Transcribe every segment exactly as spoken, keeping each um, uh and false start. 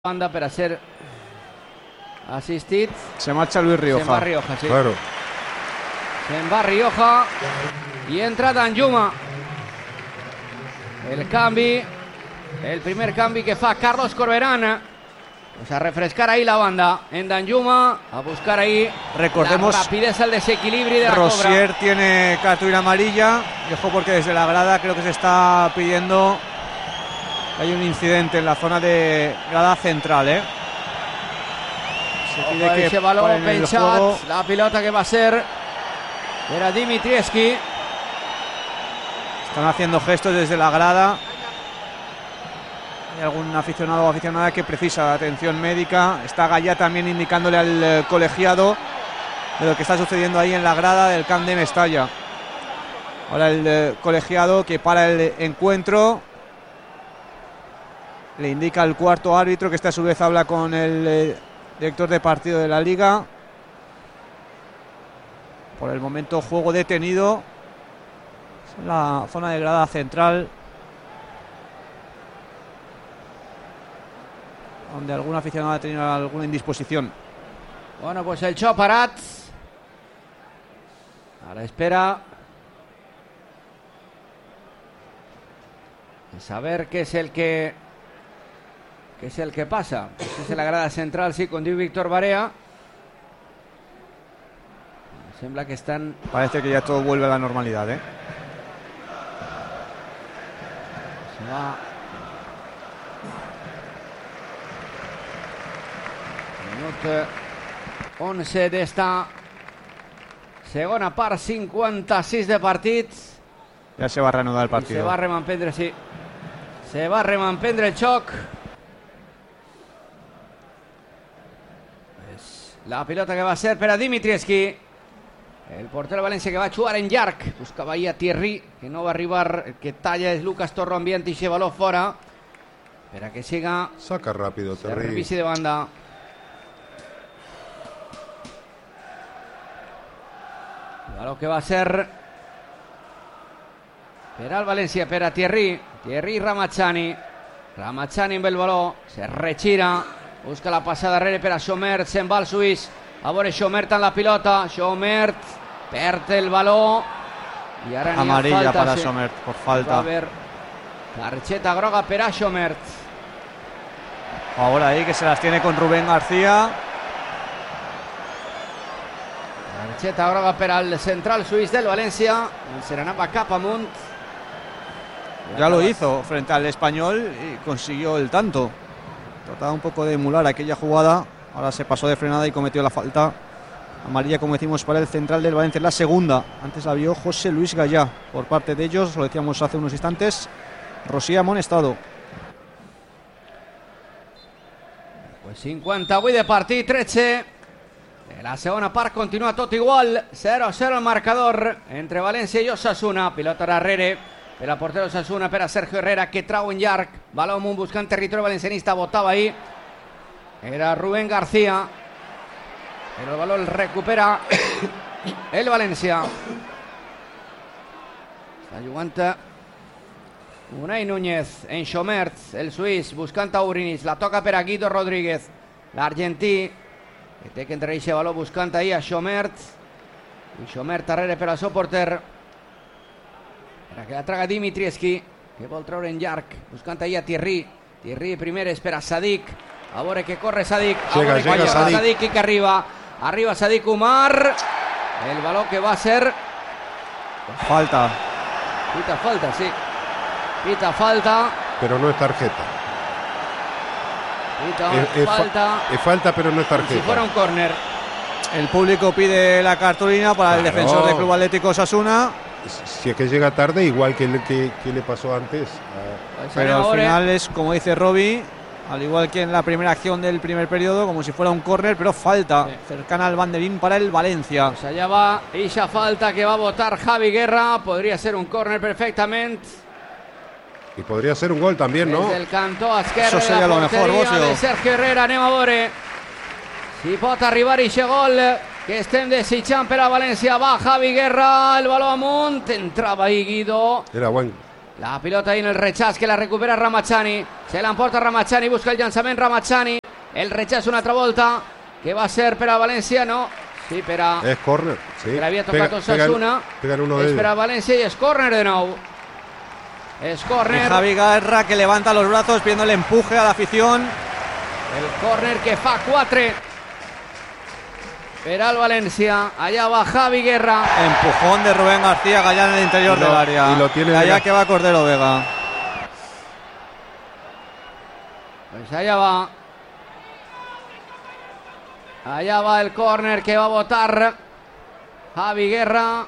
banda per a ser assistit. Se marcha Luis Rioja. Se'n va Rioja, sí. Claro. Se'n va Rioja y entra Danjuma. El canvi, el primer canvi que fa Carlos Corberán. Pues a refrescar ahí la banda en Danjuma, a buscar ahí Recordemos, la rapidez al desequilibrio de la Rosier cobra. tiene cartulina amarilla. Y ojo porque desde la grada creo que se está pidiendo que hay un incidente en la zona de grada central, ¿eh? Se pide Ojo, que ese balón paren el pensat, juego. la pilota que va a ser era Dimitrievski. Están haciendo gestos desde la grada. Hay algún aficionado o aficionada que precisa atención médica. Está Gallá también indicándole al eh, colegiado de lo que está sucediendo ahí en la grada del Camp de Mestalla. Ahora el eh, colegiado que para el encuentro le indica al cuarto árbitro, que este a su vez habla con el eh, director de partido de la liga. Por el momento juego detenido en la zona de grada central, donde algún aficionado ha tenido alguna indisposición. Bueno, pues el xoc parat a la espera de saber qué es el que qué es el que pasa. Pues es en la grada central, sí, con Diu Víctor Barea. Sembla que están... Parece que ya todo vuelve a la normalidad, ¿eh? Se va... Minut onze d'esta segona part, cinquanta-sis de partits. Ya se va a reanudar el I partido. se va a remampendre, sí. Se va a remampendre el xoc. Es la pilota que va a ser per a Dimitrievski. El portero València que va a jugar en llarg. Buscava ahí a Thierry, que no va a arribar. El que talla es Lucas Torro Ambient y se baló fora. Per a que siga Saca rápido, Terry. servici de banda. Baló que va a ser per al València, per a Thierry. Thierry Ramazani. Ramazani amb el baló. Se retira. Busca la passada darrere per a Schomertz. Se'n va el suís. A veure Schomertz en la pilota. Schomertz perd el baló. I ara n'hi ha Amarilla falta, para sí. Schomertz por Va falta. haver targeta groga per a Schomertz. Ahora ahí que se las tiene con Rubén García. Targeta groga per al central suís del València. Se n'anava cap amunt. Ya lo hizo frente al Español y consiguió el tanto. Trataba un poco de emular aquella jugada. Ahora se pasó de frenada y cometió la falta. Amarilla, como decimos, para el central del Valencia. La segunda. Antes la vio José Luis Gallá. Por parte de ellos, lo decíamos hace unos instantes, Rosier amonestado. Pues cinquanta-vuit de partit, tretze. En la segona part continua tot igual. zero a zero el marcador entre València i Osasuna. Pilota darrere per al portero Osasuna, per a Sergio Herrera, que trau en llarg. Baló amunt buscant territori valencianista. Botava ahí. Era Rubén García. Pero el baló el recupera el València. Està jugant Unai Núñez en Schomertz, el suís, buscant a Urinis. La toca per a Guido Rodríguez, l'argentí, que té que entrar aquest baló buscant ahí a Schomertz. I Schomertz darrere per al seu porter. Per a que la traga Dimitrievski, que vol treure en llarg, buscant ahí a Thierry. Thierry primer és per a Sadik. A veure que corre Sadik. A Llega, veure que llega llega Sadik. Sadik i que arriba. Arriba Sadik Umar. El baló que va a ser... Falta. Pita falta, sí. Pita falta. Pero no es tarjeta. Pita Es, es fa- falta. es falta, pero no es Como si fuera un tarjeta. córner. El público pide la cartulina para el Claro. defensor del Club Atlético Osasuna. Si es que llega tarde, igual que, le- que, que le pasó antes. a- Pues Pero al ahora, final es, como dice Robbie, al igual que en la primera acción del primer periodo, como si fuera un córner, pero falta Sí. cercana al banderín para el Valencia. Pues allá va esa falta que va a votar Javi Guerra. Podría ser un córner perfectamente. Y podría ser un gol también, ¿no? Desde el cantó esquerre Eso de sería la lo mejor, porteria Bosio. de Sergio Herrera. Anem a veure si pot arribar aquest gol que estem desitjant per a València. Va Javi Guerra, el baló amunt. Entrava ahí Guido. Era buen. La pilota ahí en el rechaç que la recupera Ramachani. Se l'emporta Ramachani, busca el llançament Ramachani. El rechaç una altra volta. Que va ser per a València, no. Sí, per a... És córner, sí. Que l'havia tocat Osasuna. Pegan uno de és ellos. per a València i és córner de nou. Es córner. Y Javi Guerra que levanta los brazos pidiendo el empuje a la afición. El córner que fa quatre per al València. Allá va Javi Guerra. Empujón de Rubén García Gallá en el interior Y lo- del área. y lo tiene Allá de- que va Cordero Vega. Pues allá va. Allá va el córner que va a botar Javi Guerra.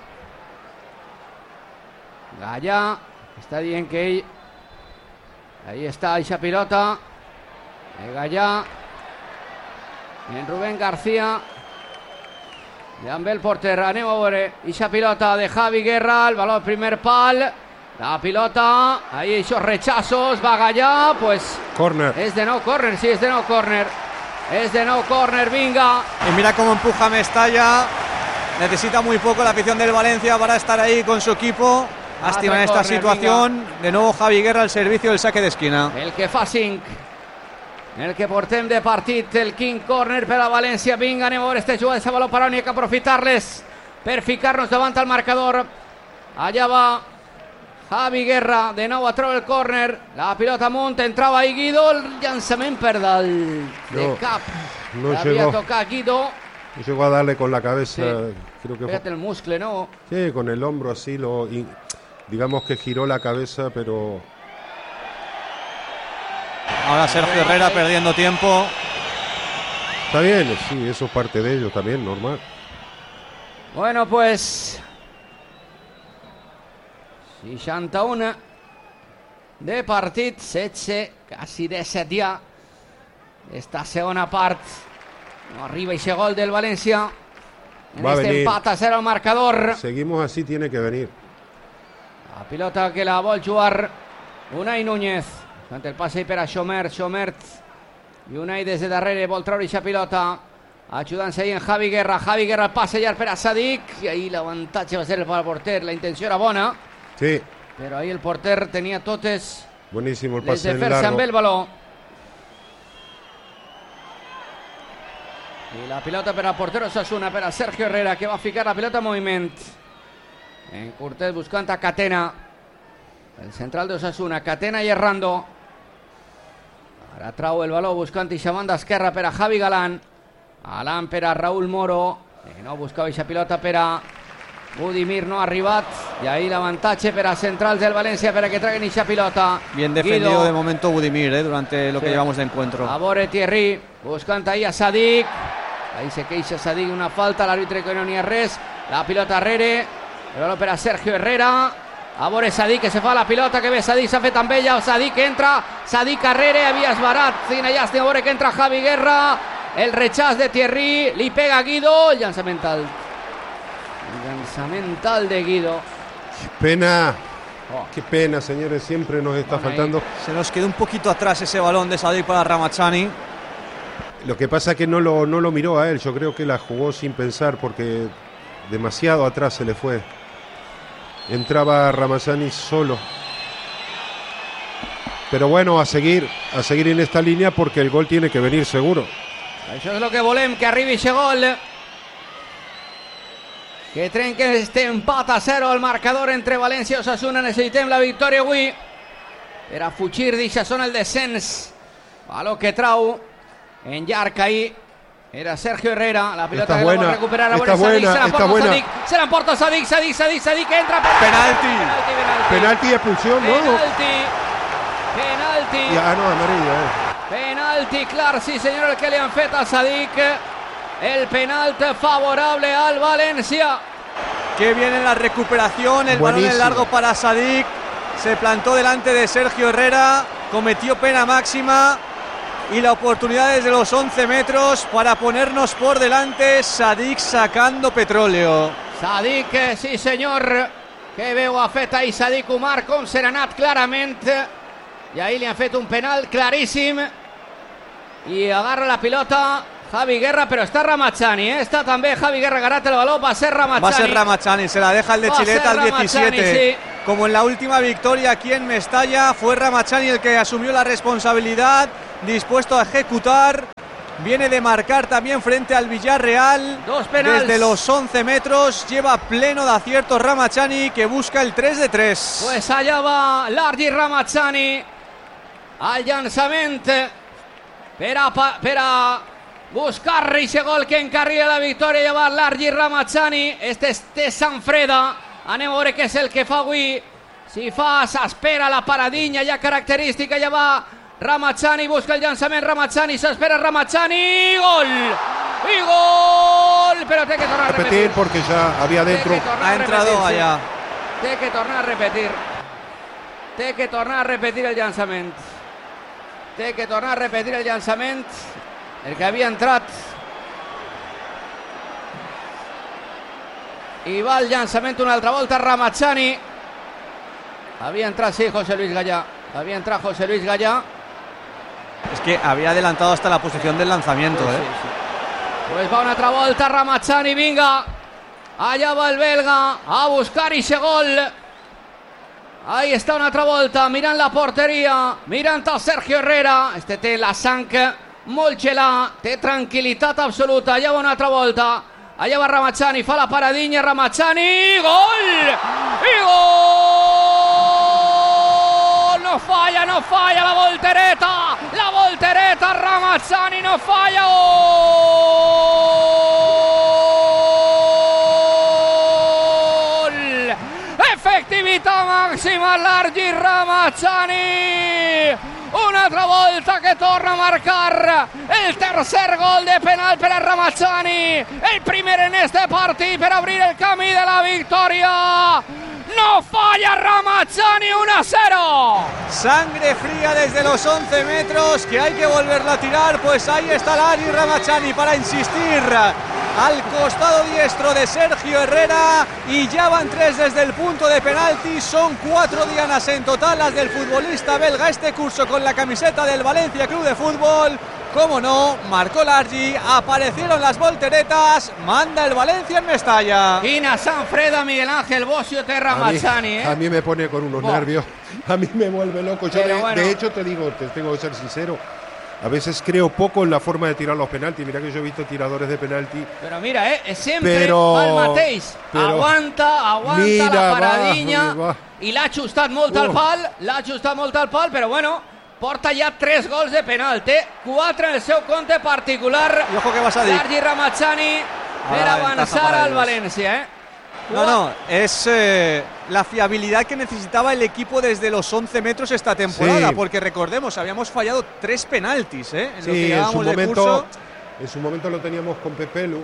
Gallà està dient que ell... Ahí està eixa pilota. El Gallà. En Rubén García. I amb el porter. Anem a veure eixa pilota de Javi Guerra. El baló al primer pal. La pilota. Ahí esos rechazos. Va Gallà. Pues Córner. és de nou córner. Sí, és de nou córner. És de nou córner. Vinga. Y mira cómo empuja Mestalla. Necesita muy poco la afición del Valencia para estar ahí con su equipo. Lástima en esta córner, situación. De nuevo Javi Guerra al servicio del saque de esquina. El que fa cinc. El que portem de partit. El quinc córner per a València. Vinga, anem a veure este jugador de baló per on hi ha que aprofitar-les per ficar-nos davant al marcador. Allà va Javi Guerra. De nou a treure el córner. La pilota amunt. Entrava ahí Guido. El llançament per dalt de No, cap. no L'havia llegó. tocat Guido. Llegó a darle con la cabeza, Sí. creo que Fíjate el muscle, ¿no? fue, sí, con el hombro así, lo, y, digamos que giró la cabeza, pero Ahora Sergio Herrera perdiendo tiempo. está bien, sí, eso es parte de ello también, normal. Bueno, pues seixanta-un de partit, setze, quasi disset ja. Esta segona part. No arriba ese gol del València. En Va a este venir. empat a cero al marcador. Seguimos así, tiene que venir. La pilota que la vol jugar Unai Núñez. Ante el passe per a Xomert, Xomert. I Unai des de darrere vol treure aquesta pilota. Ajudant-se ahí en Javi Guerra. Javi Guerra el passe llarg per a Sadik. I ahí l'avantatge va ser el porter. La intenció era bona. Sí, Però ahí el porter tenia totes buenísimo el les pase de en fer-se largo. amb el baló. I la pilota per al porter Osasuna, per a Sergio Herrera, que va ficar la pilota en moviment. En curtet buscant a Catena. El central de Osasuna, Catena i Errando. Ara trau el baló buscant eixa banda esquerra per a Javi Galán. Galán per a Raúl Moro. Eh, no buscava eixa pilota per a Budimir, no ha arribat. I ahí l'avantatge per a centrals del València per a que traguen eixa pilota. Bien defendido Guido. de momento Budimir, eh, durante lo que Sí. llevamos de encuentro. A veure Thierry, buscant ahí a Sadik. Ahí se queixa Sadik, una falta, l'àrbitre que no n'hi ha res. La pilota arrere, el baló per a Sergio Herrera. A veure Sadik, que se fa la pilota, que bé Sadik s'ha fet amb ella. Sadik entra, Sadik arrere, havia esbarat. Quina llàstima, a veure que entra Javi Guerra. El rechaç de Thierry, li pega Guido. El llançament alt. El llançament alt de Guido. Pena, Oh. qué pena, señores, siempre nos está Bueno, ahí. faltando. Se nos quedó un poquito atrás ese balón de Sadik para Ramachani. Lo que pasa es que no lo, no lo miró a él, yo creo que la jugó sin pensar porque demasiado atrás se le fue. Entraba Ramazani solo. Pero bueno, a seguir, a seguir en esta línea porque el gol tiene que venir seguro. Això és el que volem, que arribi aquest gol. Que trenque este empat a zero al marcador entre València i Osasuna. Necessitem la victòria avui per a fugir d'aquesta zona el descens. Baló que trau en llarg ahí. Era Sergio Herrera, la pilota Esta que buena, la vol recuperar a esta veure Sadik, buena, se esta l'emporta buena. Sadik, se l'emporta Sadik, Sadik, Sadik, Sadik, entra. Penalti. Penalti, penalti. Penalti y expulsión, ¿no? Penalti, penalti. Y- ah, no, amarillo, eh. Penalti clar, sí senyor, el que li han fet a Sadik. El penalti favorable al València. Que viene la recuperación, el balón en Buenísimo. largo para Sadik. Se plantó delante de Sergio Herrera, cometió pena máxima y la oportunidad desde los once metros para ponernos por delante. Sadik sacando petróleo. Sadik, sí senyor, que veu ha fet ahir Sadik Umar, com s'ha anat clarament. I ahir li han fet un penal claríssim. I agarra la pilota Javi Guerra, però està Ramachani, eh? Està també Javi Guerra, agarrat el baló, va ser Ramachani. Va a ser Ramachani, se la deja el de Va a ser Chileta al Ramachani, diecisiete. sí. como en la última victoria aquí en Mestalla. Fue Ramachani el que asumió la responsabilidad, dispuesto a ejecutar. Viene de marcar también frente al Villarreal. Dos penales. Desde los once metros lleva pleno de acierto Ramachani, que busca el tres de tres. Pues allá va Largi Ramachani al llançament per a, per a buscar ese gol que encarrila la victòria. Ja va Largi Ramachani. Este és de Sanfreda. Anem a veure què és el que fa avui. Si fa, s'espera la paradinha ja característica. Ja va Ramachani, busca el llançament, Ramachani, s'espera Ramachani, gol, y gol, pero té que tornar a repetir, repetir porque ya había dentro, ha entrado allá, té que tornar a repetir, té que tornar a repetir el llançament, té que tornar a repetir el llançament, el que havia entrat, i va el llançament una altra volta, Ramachani, havia entrat, sí, José Luis Gallà, havia entrat José Luis Gallà. Es que había adelantado hasta la posición del lanzamiento, pues, ¿eh? Sí, sí. Pues va una altra volta Ramachani, vinga. Allá va el belga a buscar ese gol. Ahí está una altra volta, mirant la porteria, mirant el Sergio Herrera. Este té la sang molt gelada, té tranquil·litat absoluta. Allà va una altra volta. Allà va Ramachani, fa la paradinha, Ramachani, gol! I gol! No falla, no falla la voltereta, la voltereta, Ramachani no falla, gol! Efectività màxima, Largi Ramachani, un'altra volta che torna a marcar el tercer gol de penal per a Ramachani, el primer en este partit per abrir el camí de la victòria. No falla Ramachani, uno a cero. Sangre fría desde los once metros, que hay que volverla a tirar. Pues ahí está Largi Ramachani para insistir al costado diestro de Sergio Herrera, y ya van tres desde el punto de penalti. Son cuatro dianas en total las del futbolista belga este curso con la camiseta del Valencia Club de Fútbol. Cómo no, marcó Largi, aparecieron las volteretas, manda el Valencia en Mestalla. Quina Sanfreda, Miguel Ángel Bocio, té Ramachani, ¿eh? A mí me pone con unos Bo. nervios, a mí me vuelve loco. Yo de, bueno. de hecho te digo, te tengo que ser sincero, a veces creo poco en la forma de tirar los penaltis. Mira que yo he visto tiradores de penalti. Pero mira, eh, sempre Però- va el mateix. però- Aguanta, aguanta Mira, la va, paradinha, va. i l'ha ajustat molt al Uh. pal, l'ha ajustat molt al pal, però bueno, porta ja tres gols de penal, té quatre en el seu compte particular. Y ojo que va Sadik. Largi Ramachani per Ahora avançar ventaja para al ellos. València, eh? No, no, es eh, la fiabilidad que necesitaba el equipo desde los once metros esta temporada, Sí. porque recordemos, habíamos fallado tres penaltis, ¿eh? En lo que Sí, en llevábamos su de momento, curso. en su momento lo teníamos con Pepelu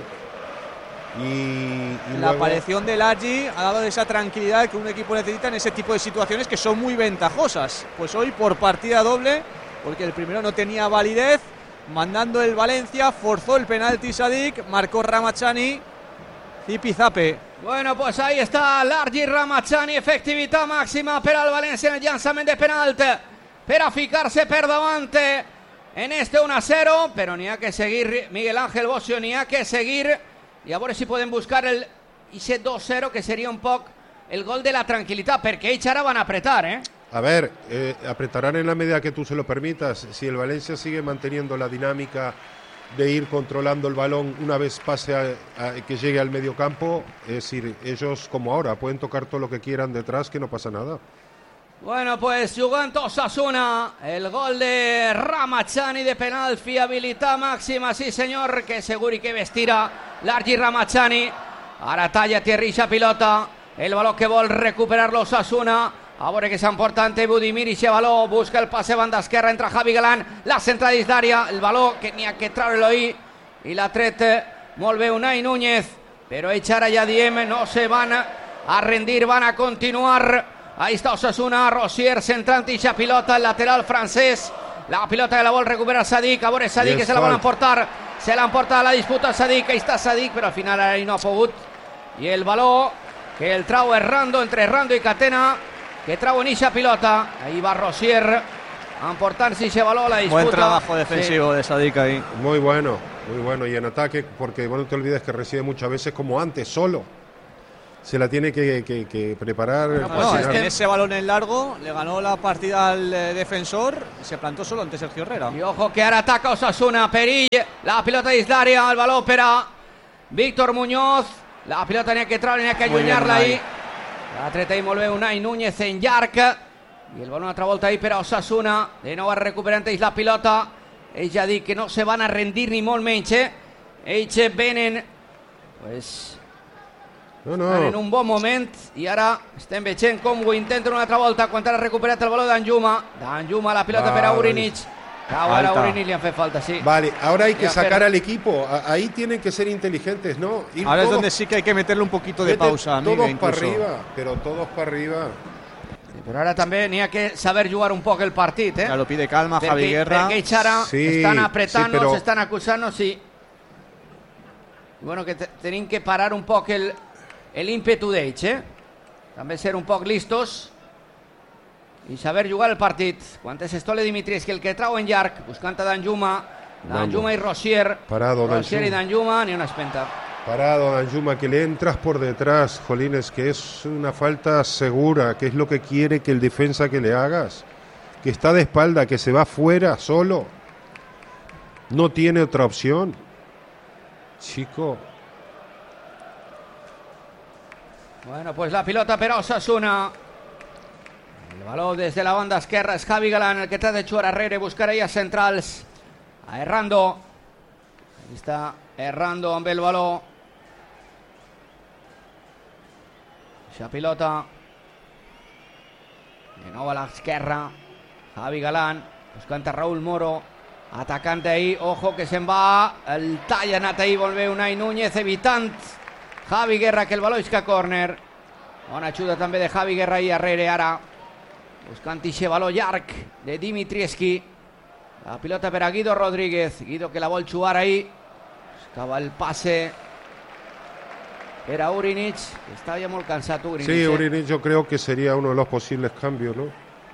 y, y La luego- aparición de Largi ha dado esa tranquilidad que un equipo necesita en ese tipo de situaciones que son muy ventajosas. Pues hoy por partida doble, porque el primero no tenía validez, mandando el Valencia, forzó el penalti Sadik, marcó Ramachani, zipizape. Bueno, pues ahí está Largi Ramachani, efectivitat màxima per al València en el llançament de penalt per a ficar-se per davant en este uno a cero, però n'hi ha que seguir, Miguel Ángel Bocio, n'hi ha que seguir, i a veure si podem buscar el ese dos cero, que seria un poc el gol de la tranquil·litat, perquè ells ara van a apretar, eh? A ver, eh, apretarán en la medida que tú se lo permitas. Si el Valencia sigue manteniendo la dinámica de ir controlando el balón una vez pase a, a que llegue al medio campo, es decir, ellos como ahora pueden tocar todo lo que quieran detrás, que no pasa nada. Bueno, pues jugant Osasuna, el gol de Ramachani de penal, fiabilitat màxima, sí senyor, que seguri que vestirà Largi Ramachani. Ara talla Thierry pilota, el baló que vol recuperar l'Osasuna. A veure que s'emporta ante Budimir i aquest baló, busca el passe banda esquerra, entra Javi Galán, la centra dins d'àrea, el baló que n'hi ha que treure-lo ahí, i l'ha tret molt bé Unai Núñez, però ells ara ja diem, no se van a rendir, van a continuar. Ahí está Osasuna, Rosier centrant ixa pilota, el lateral francès, la pilota que la vol recuperar Sadik, a veure Sadik que se la van a emportar, se la emporta a la disputa Sadik, ahí está Sadik, però al final ahí no ha pogut, i el baló que el trau Errando, entre Errando i Catena, que trau en ixa pilota, ahí va Rosier, emportant-se ixe baló a la disputa. Buen trabajo defensivo sí. de Sadik ahí. Muy bueno, muy bueno, y en ataque, porque bueno, no te olvides que recibe muchas veces como antes, solo. se la tiene que, que, que preparar. Bueno, No, pues no, este- en ese balón en largo le ganó la partida al eh, defensor y se plantó solo ante Sergio Herrera. Y ojo que ahora ataca Osasuna, Perill, la pilota dins l'àrea, el baló per a Víctor Muñoz, la pilota n'hi ha que treure, n'hi ha que Muy bien, allunyar-la Unai. ahí. La treta ahí molt bé Unai Núñez en llarg, i el baló una altra volta ahí per a Osasuna, de nou recuperant ells la pilota, ells ja dic que no se van a rendir ni molt menys, eh? Ells venen, pues, No, estan en no. un bon moment i ara estem veient com ho intenten una altra volta quan ha recuperat el baló d'Anjuma. D'Anjuma la pilota Va, per a Urinic. Cau ara Falta. Urinic, li han fet falta, sí. Vale, ahora hay que Ya, sacar pero- al equipo. A- Ahí tienen que ser inteligentes, ¿no? Ir Ahora es todos- donde sí que hay que meterle un poquito de vete pausa. A mí todos me para incluso. arriba, pero todos para arriba. Sí, però ara també n'hi ha que saber jugar un poc el partit, eh? Ya lo pide calma Perquè, Javi Guerra. perquè ells ara Sí, estan apretant-nos, sí, però- estan acusant-nos i... Bueno, que te- tenim que parar un poc el, el ímpetu d'ells, eh? També ser un poc listos i saber jugar el partit. Quan és Stole Dimitrievski el que trau en llarg, buscant a Danjuma, Danjuma i Rosier. Parado, Rosier i Danjuma. Danjuma, ni una espenta. Parado, Danjuma, que le entras por detrás, Jolines, que es una falta segura, que es lo que quiere que el defensa que le hagas. Que está de espalda, que se va fuera solo. No tiene otra opción. Chico. Bueno, pues la pilota per a Osasuna. El baló des de la banda esquerra és Javi Galán, el que trata de jugar arrere, buscar ahí a centrals. A Errando. Ahí està Errando amb el baló. Eixa pilota. De nou a l'esquerra. Javi Galán, buscant a Raúl Moro. Atacant ahí, ojo que se'n va. El tall ha anat ahí, molt bé Unai Núñez, evitant Javi Guerra que el baló isca córner. Bona ajuda també de Javi Guerra ahí arrere ara. Buscant ixe baló llarg de Dimitrievski. La pilota per a Guido Rodríguez. Guido que la vol jugar ahí. Buscava el passe per a Urinic, que està ja molt cansat Urinic. Sí, eh? Urinic yo creo que sería uno de los posibles cambios, ¿no?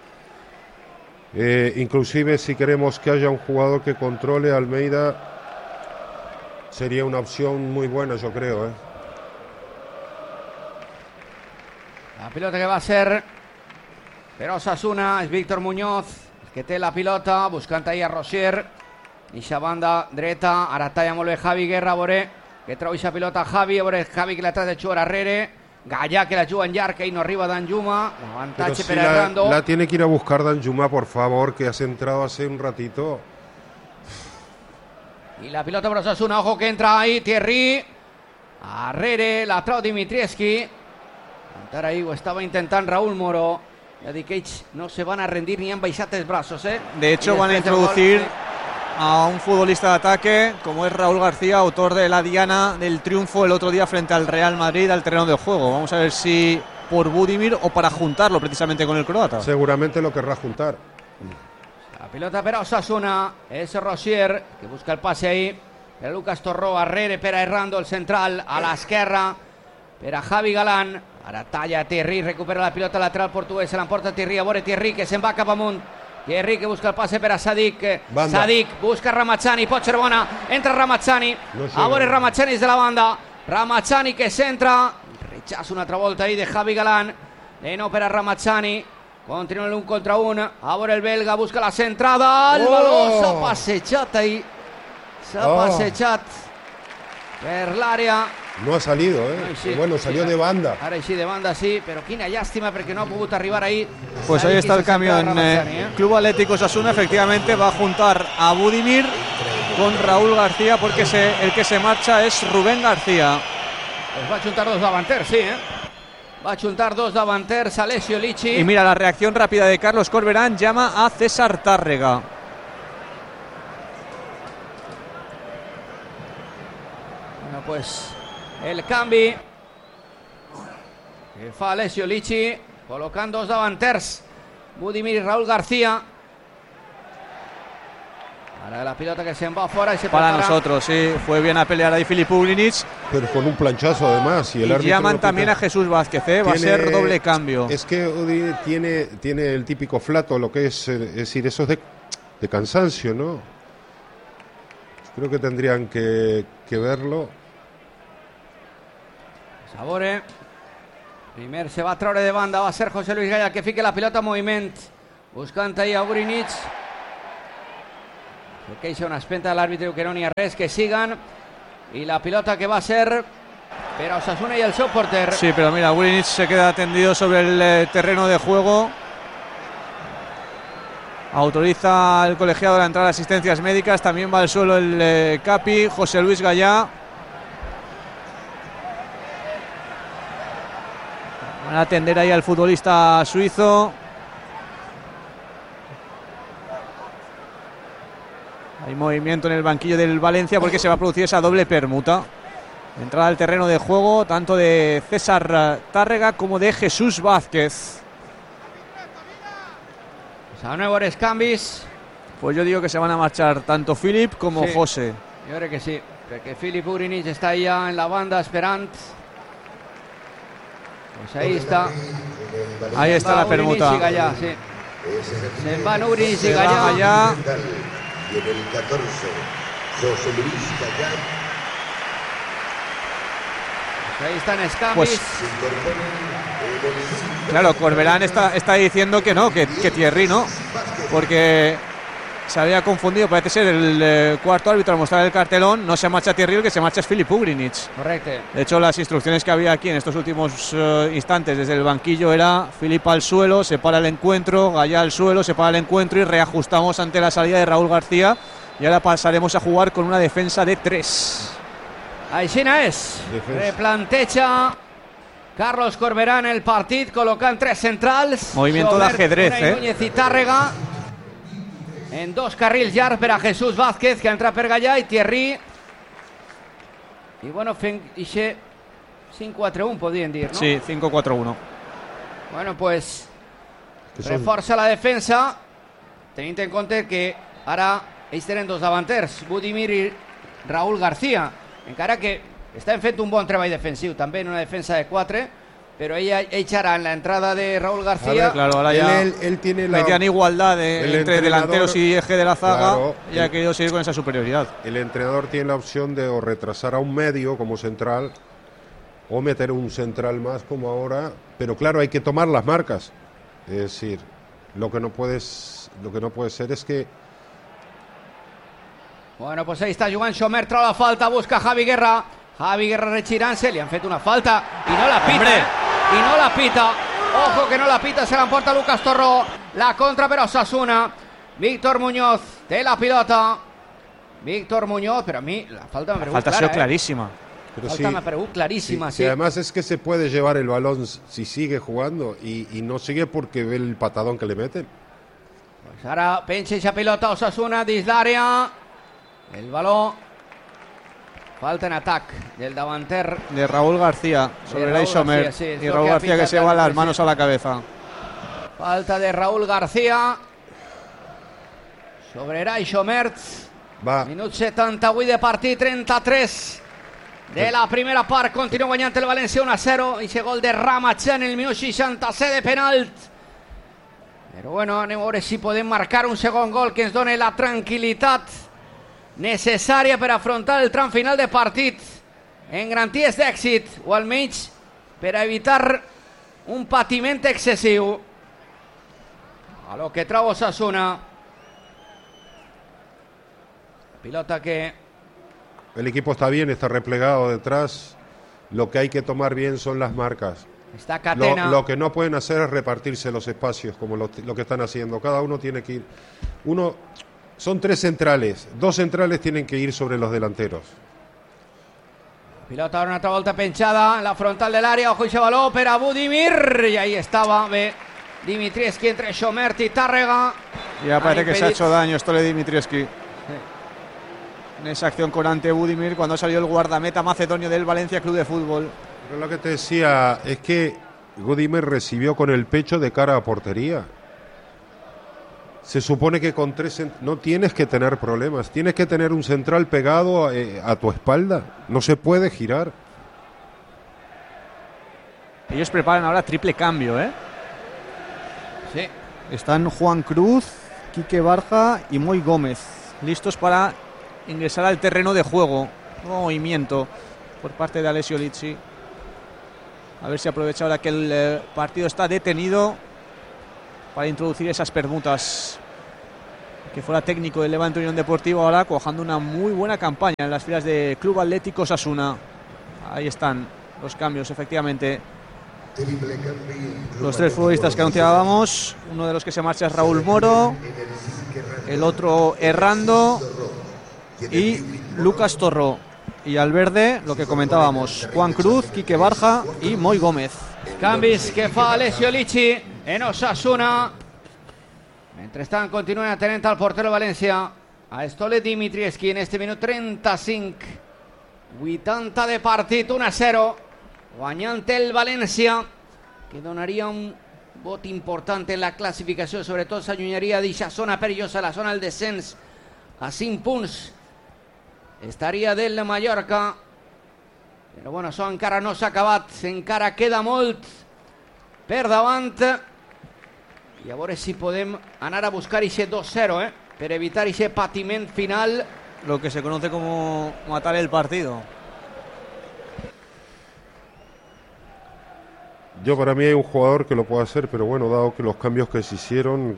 Eh, inclusive si queremos que haya un jugador que controle a Almeida, sería una opción muy buena, yo creo, ¿eh? La pilota que va a ser per Osasuna és Víctor Muñoz, el que té la pilota, buscant ahí a Rosier. Ixa banda dreta, ara talla molt bé Javi Guerra, a veure que trau ixa pilota Javi, a veure Javi que la trata de jugar arrere. Gallà que la juga en llarg, que ahí no arriba Danjuma. Pero Avantatge si per la, Hernando. la tiene que ir a buscar Danjuma, por favor, que has entrado hace un ratito. Y la pilota per Osasuna, ojo que entra ahí Thierry. Arrere, la trau Dimitrievski. Encara ahí ho estava intentant Raúl Moro. Ja dic que ells no se van a rendir ni han baixat els braços, eh? De hecho, Y van a después del gol, introducir sí. a un futbolista de ataque, como es Raúl García, autor de la diana del triunfo el otro día frente al Real Madrid al terreno de juego. Vamos a ver si por Budimir o para juntarlo precisamente con el croata. Seguramente lo querrá juntar. La pilota per a Osasuna, és Rosier, que busca el passe ahí, per a Lucas Torró, arrere per a Errando, el central, a l'esquerra, per a Javi Galán, ara talla Thierry, recupera la pilota lateral portuguès, se l'emporta Thierry, a veure Thierry, que se'n va cap amunt, Thierry que busca el passe per a Sadik, Banda. Sadik busca Ramazzani, pot ser bona, entra Ramazzani, No sé. a veure Ramazzani des de la banda, Ramazzani que centra, rechaça una altra volta ahí de Javi Galán, de nou per a Ramazzani, continua l'un contra un, a veure el belga, busca la centrada, el Oh! baló s'ha passejat ahí, s'ha Oh! passejat per l'àrea. No ha salido, ¿eh? Ay, sí, bueno, sí, salió sí. de banda. Ara sí, de banda sí, però quina llàstima perquè no ha pogut arribar ahí. Pues ahí Sadik está i el se cambio centra en Ramazzani, eh, eh? Club Atlético Osasuna. Efectivamente va a juntar a Budimir con Raúl García, porque se, el que se marcha es Rubén García. Pues va a juntar dos davanters, sí, eh? Va a juntar dos davanters, Alessio Lici. Y mira, la reacción rápida de Carlos Corberán, llama a César Tárrega. Bueno, pues el canvi que fa Alessio Lici, col·locant dos davanters, Budimir i Raúl García. Ara la pilota que se'n va fora i se Para prepara. nosotros, sí, fue bien a pelear ahí Filip Uglinic. Pero con un planchazo además. Y, el Y árbitro llaman lo pita. también a Jesús Vázquez, ¿eh? Va a Tiene- ser doble cambio. Es que Udi tiene, tiene el típico flato, lo que es, eh, es decir, eso es de, de cansancio, ¿no? Creo que tendrían que, que verlo. Sabore. Primer se va a treure de banda, va a ser José Luis Gaya que fique la pilota en moviment, buscant ahir a Urinic. Se queixa una espenta de l'àrbitre que no n'hi ha res, que sigan. Y la pilota que va a ser para Osasuna y el seu porter. Sí, pero mira, Urinic se queda tendido sobre el eh, terreno de juego. Autoriza el colegiado la entrada de asistencias médicas. También va al suelo el eh, Capi, José Luis Gallá. Van a atender ahí al futbolista suizo. Hay movimiento en el banquillo del Valencia porque se va a producir esa doble permuta. Entrada al terreno de juego tanto de César Tárrega como de Jesús Vázquez. A nuevos cambios. Pues yo digo que se van a marchar tanto Philip como sí, José. Yo creo que sí, porque Philip Urinic está ya en la banda esperant. Pues ahí está. Ahí está la permuta. Urinic y Gallá, sí. Se van Urinic y Gallá. Gallá. Y en el catorce, José Luis Gallá. Pues ahí están Escamis. Pues, claro, Corberán está, está diciendo que no, que, que Thierry no, porque se había confundido, parece ser el eh, cuarto árbitro al mostrar el cartelón. No se marcha Thierry, el que se marcha es Philip Urinic. Correcto. De hecho, las instrucciones que había aquí en estos últimos uh, instantes desde el banquillo era Philip al suelo, se para el encuentro, Gallá al suelo, se para el encuentro y reajustamos ante la salida de Raúl García. Y ahora pasaremos a jugar con una defensa de tres. Aixina és. Defensa. Replanteja Carlos Corberán el partit, col·locant tres centrals. Movimiento de ajedrez, Unai eh. Núñez i Tàrrega. En dos carrils llargs per a Jesús Vázquez, que entra per Gallà, i Thierry. I bueno, fent ixe cinc quatre un, podríem dir, no? Sí, cinco cuatro uno. Bueno, pues Que son- reforça la defensa, tenint en compte que ara ells tenen dos davanters, Budimir i Raúl García, encara que estan fent un bon treball defensiu, també en una defensa de quatre, però ella, ells ara en la entrada de Raúl García, A ver, claro, ahora él, ya él- él tiene la, metían igualdad de- el entre entrenador, delanteros y eje de la zaga, claro, y ha el- querido seguir con esa superioridad. el entrenador tiene la opción de o retrasar a un medio como central o meter un central más como ahora, pero claro, hay que tomar las marcas. Es decir, lo que no puedes, lo que no puede ser es que bueno, pues ahí està jugant Xomer, trau la falta, busca Javi Guerra, Javi Guerra retirant-se, li han fet una falta i no la pita, Hombre. eh? I no la pita, ojo que no la pita, se l'emporta Lucas Torró, la contra per Osasuna, Víctor Muñoz té la pilota, Víctor Muñoz, però a mi la falta m'ha paregut Falta ha clara, sido eh? clarísima. pero Falta sí, m'ha paregut claríssima, sí, sí. sí, además es que se puede llevar el balón si sigue jugando y, y no sigue porque ve el patadón que le meten. Pues ara penja eixa pilota Osasuna dins l'àrea, el baló, falta en atac del davanter De Raúl García sobre Raúl Ray Sommer. García, sí, es Y lo Raúl que ha García que pitado se va el las árbitro, manos sí. a la cabeza. Falta de Raúl García sobre Rai Xomerts. Va, Minut setanta-vuit de partit, trenta-tres de la primera part. Continua guanyant el València un a zero. I gol de Ramatxa en el minut seixanta-set de penalt. Però bueno, anem a veure si podem marcar un segon gol que ens doni la tranquil·litat necessària per afrontar el tram final de partit en garanties d'èxit, o almenys per a evitar un patiment excessiu. A lo que trau Osasuna. Pilota que el equipo está bien, está replegado detrás. Lo que hay que tomar bien son las marcas. está Lo, Catena. lo que no pueden hacer es repartirse los espacios como lo, lo que están haciendo. Cada uno tiene que ir. Uno, son tres centrales. Dos centrales tienen que ir sobre los delanteros. Pilota una altra volta penjada en la frontal de l'àrea. Ojo i baló per a Budimir. I ahí estava bé Dimitrievski entre Xomert i Tàrrega. Ya parece Han que se ha impedit- hecho daño Stole Dimitrievski. En esa acción con ante Budimir cuando salió el guardameta macedonio del Valencia Club de Fútbol. Pero lo que te decía es que Godimer recibió con el pecho de cara a portería. Se supone que con tres cent- no tienes que tener problemas. Tienes que tener un central pegado eh, a tu espalda. No se puede girar. Ellos preparan ahora triple cambio, ¿eh? Sí. Están Juan Cruz, Quique Barja y Moy Gómez, listos para ingresar al terreno de juego. Nuevo movimiento por parte de Alessio Lizzi. A ver si aprovecha ahora que el eh, partido está detenido para introducir esas permutas. Que fuera técnico del Levante Unión Deportiva, ahora cuajando una muy buena campaña en las filas de Club Atlético Osasuna. Ahí están los cambios, efectivamente. Los tres futbolistas que anunciábamos. Uno de los que se marcha es Raúl Moro, el otro Errando y Lucas Torro. Y al verde, lo que comentábamos, Juan Cruz, Quique Barja y Moy Gómez. Canvis que fa Alessio Lici en Osasuna. Mentrestant continua atenent el porter del València, a Stole Dimitrievski, en este minut trenta-cinc. vuitanta de partit, un a zero. Guanyant el València, que donaria un vot important en la classificació, sobretot s'allunyaria d'aquesta zona perillosa, la zona del descens, a cinc punts. Estaria del Mallorca, però bueno, això encara no s'ha acabat, encara queda molt per davant. I a veure si podem anar a buscar ese dos cero, eh? Per evitar ese patiment final. Lo que se conoce como matar el partido. Yo, para mí hay un jugador que lo puede hacer, pero bueno, dado que los cambios que se hicieron,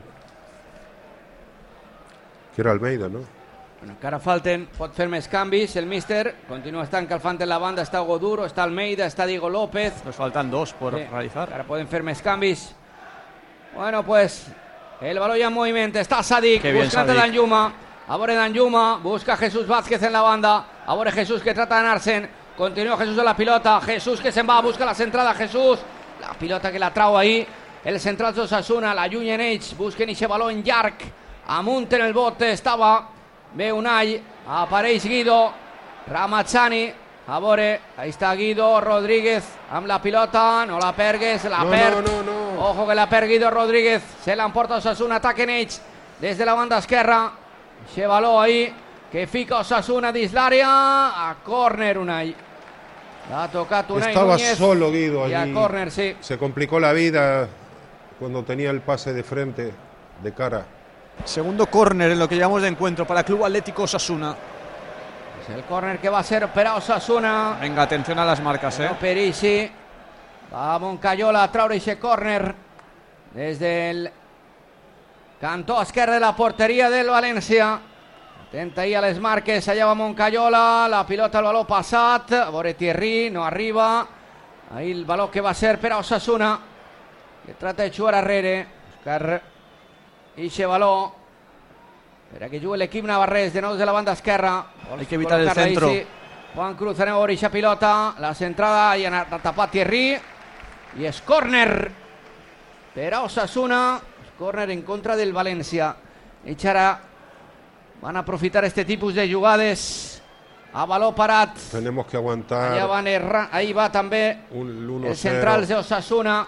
que era Almeida, ¿no? Bueno, encara falten, pot fer més canvis el míster, continua estant calfant en la banda, està Goduro, està Almeida, està Diego López. Nos faltan dos por Sí, realizar. encara poden fer més canvis. Bueno, pues el balón ya en movimiento, está Sadik buscando a Danjuma, ahora Danjuma busca a Jesús Vázquez en la banda, ahora Jesús que trata de ganarse, continúa Jesús en la pilota, Jesús que se va, busca la centrada, Jesús, la pilota que la trau ahí, el central de Osasuna, la llunyen ells, busquen ese balón llarg, amunt en el bote, estava bé Unai, apareix Guido, Ramazzani, a veure, ahí està Guido Rodríguez amb la pilota, no la pergues, la No, perd, no, no, no. ojo que la perd Guido Rodríguez, se l'emporta Osasuna, ataquen ells des de la banda esquerra, ese baló ahí que fica Osasuna dins l'àrea, a córner Unai, l'ha tocat Unai Estaba Núñez solo Guido y a allí. córner, sí. Se complicó la vida cuando tenía el pase de frente, de cara. Segundo córner en lo que llevamos de encuentro para Club Atlético Osasuna. Es el córner que va a ser per a Osasuna. Venga, atención a las marcas, eh. Perici va a Moncayola a traure ese córner desde el cantó esquerre de la porteria del València. Atenta ahí a les marques, allà va Moncayola, la pilota, el baló passat, a veure Thierry, no arriba, ahí el baló que va a ser per a Osasuna, que trata de jugar arrere, buscar ixe baló, per a que jugui l'equip navarrès, de nou de la banda esquerra. Hay que evitar el centro. Juan Cruz en veure ixa pilota, la centrada, i ha tapat Thierry, i és córner per a Osasuna, córner en contra del València. Ells ara van a aprofitar este tipus de jugades a baló parat. Tenemos que aguantar. Allà van errar, ahí va també un el central de Osasuna.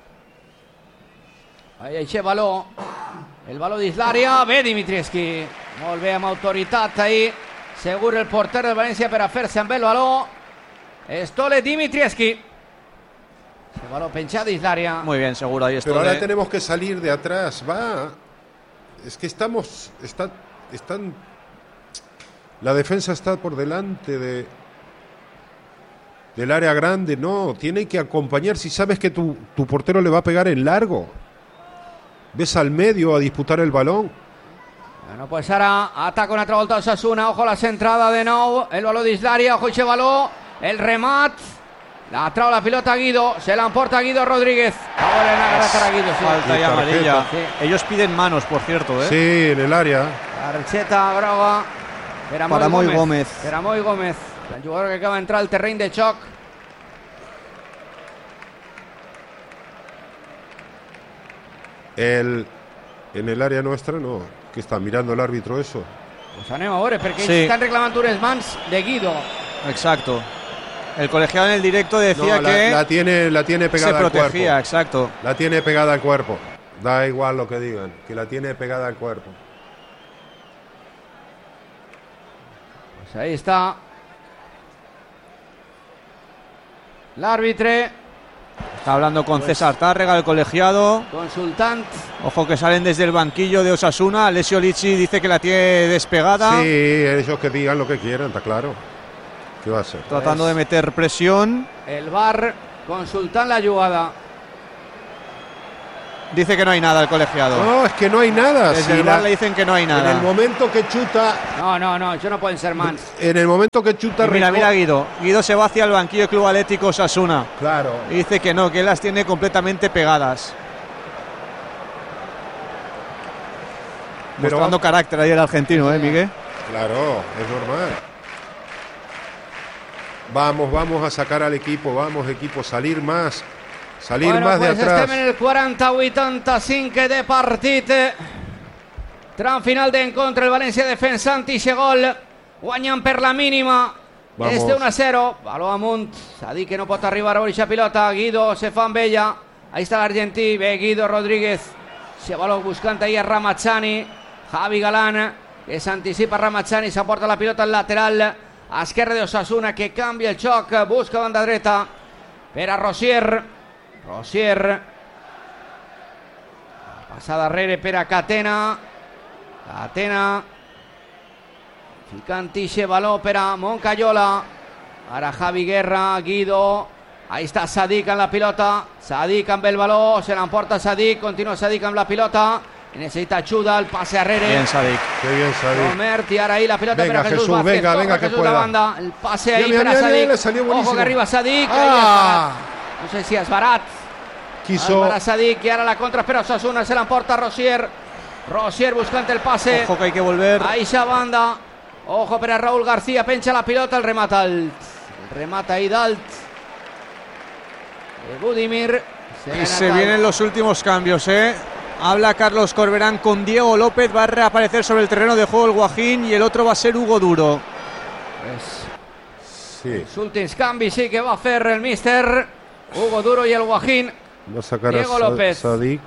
Ahí eixe baló, el baló dins l'àrea, bé Dimitrievski, molt bé amb autoritat ahí, segur el porter del València per a fer-se amb el baló, Stole Dimitrievski, el baló penjat dins l'àrea. Muy bien, seguro, ahí está. Pero ahora tenemos que salir de atrás, va. Es que estamos, está, están, la defensa está por delante de del área grande, no, tiene que acompañar. Si sabes que tu, tu portero le va a pegar en largo, ves al medio a disputar el balón. Bueno, pues ara ataca una altra volta Osasuna, ojo la centrada de nou, el baló dins l'àrea, ojo eixe baló, el remat, la trau la pilota Guido, se l'emporta Guido Rodríguez. Ahora en agarrar a Guido, sí. Falta y Sí, amarilla. tarjeta. Ellos piden manos, por cierto, ¿eh? Sí, en el área. Targeta groga per a Para Moi Moi Gómez. Gómez. Per a Moi Gómez, el jugador que acaba d'entrar al terreny de xoc. El, en el área nuestra no, que está mirando el árbitro eso. Pues anem a veure, perquè Sí. ells estan reclamant unes mans de Guido. Exacto. El colegiado en el directo decía No, la, que la tiene, la tiene se pegada al protegía, cuerpo. exacto. La tiene pegada al cuerpo. Da igual lo que digan, que la tiene pegada al cuerpo. Pues ahí está l'àrbitre, Está hablando con Pues- César Tárrega, el colegiado. consultant. Ojo que salen desde el banquillo de Osasuna. Alessio Lici dice que la tiene despegada. Sí, ellos que digan lo que quieran, está claro. ¿Qué va a ser? Tratando Pues- de meter presión. El V A R consultant la jugada. Dice que no hay nada el colegiado. No, es que no hay nada. Desde Si el bar la- le dicen que no hay nada. En el momento que chuta, No, no, no, això no poden ser mans. en el momento que chuta, Y mira, reco- mira Guido. Guido se va hacia el banquillo del Club Atlético Osasuna. Claro. Y dice que no, que él las tiene completamente pegadas. Pero Mostrando va- carácter ahí el argentino, ¿eh, Miguel? Claro, es normal. Vamos, vamos a sacar al equipo, vamos equipo, salir más, salir Bueno, más pues de atrás. estem en el quaranta vuitanta-cinc de partit. Tram final d'encontre, el València defensant i gol, guanyant per la mínima. Vamos. És de un a zero, baló amunt, s'ha dit que no pot arribar a aquesta pilota, Guido se fa amb ella, ahí està l'argentí, bé Guido Rodríguez, se baló buscant ahí a Ramazzani, Javi Galán, que s'anticipa Ramazzani, s'aporta la pilota al lateral, a esquerra de Osasuna, que canvia el xoc, busca banda dreta per a Rosier, Rosier, passa darrere per a Catena, Catena, ficant ixe baló per a Moncayola, ara Javi Guerra, Guido, ahí està Sadik amb la pilota, Sadik amb el baló, se l'emporta Sadik, continua Sadik amb la pilota, necessita ajuda, el passe arrere, Bien, Sadik. Qué bien, Sadik. Romert, y ahora ahí la pelota Venga, para Jesús, Jesús, Vázquez. venga, Coge venga, que Jesús pueda. la banda, el pase ahí Mira, para mira, mira, Sadik. le salió Ojo buenísimo. que arriba Sadik. Ah. No sé si es barat. Quiso, Para Sadik y ahora la contra, pero Osasuna se la emporta Rosier. Rosier buscante el pase. Ojo que hay que volver. Ahí esa banda. Ojo para Raúl García, pencha la pilota, el remata alt. El remata ahí Dalt. De Budimir. Y se vienen los últimos cambios, ¿eh? Habla Carlos Corberán con Diego López. Va a reaparecer sobre el terreno de juego el Guajín y el otro va a ser Hugo Duro. Pues, sí, els últims canvis sí que va fer el míster Hugo Duro y el Guajín. va a sacar Diego a Sa- López. Sadik.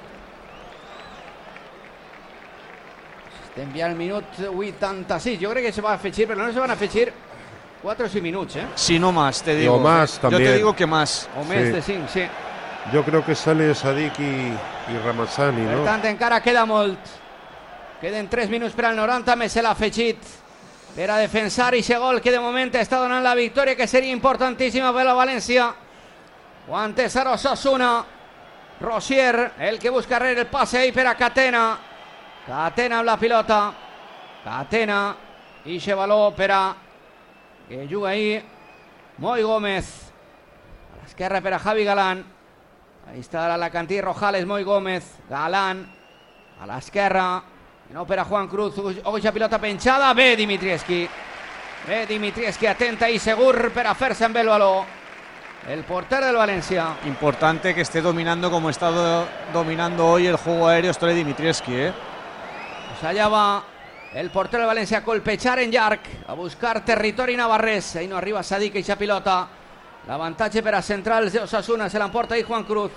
Estem ja al minut vuitanta-sis. Jo crec que se va a afegir, però no se van a afegir quatre o cinc minuts, eh? Si no más, te digo. O más Yo también. te digo que más. O més Sí. de cinc, sí. Yo creo que sale Sadik y, y Ramazzani, Per ¿no? tant, encara queda molt. Queden tres minuts per al noranta, més se l'ha afegit per a defensar i gol que de moment està donant la victòria, que seria importantíssima per la València. Guante zero Osasuna. Rosier, el que busca rere el passe ahí per a Catena. Catena amb la pilota. Catena. Ixe baló per a que juga ahí Moi Gómez. A l'esquerra per a Javi Galán. Ahí està l'Alacantí Rojales, Moi Gómez, Galán, a l'esquerra, no per a Juan Cruz, oixa pilota penjada, bé Dimitrievski, bé Dimitrievski, atenta i segur per a fer-se amb el baló, el porter del València. Importante que esté dominando como está do- dominando hoy el juego aéreo Story Dimitrievski, ¿eh? Pues allà va el porter del València a colpejar en llarg, a buscar territori navarrès, ahí no arriba Sadik, eixa pilota. L'avantatge per a centrals de Osasuna, se l'emporta ahí Juan Cruz.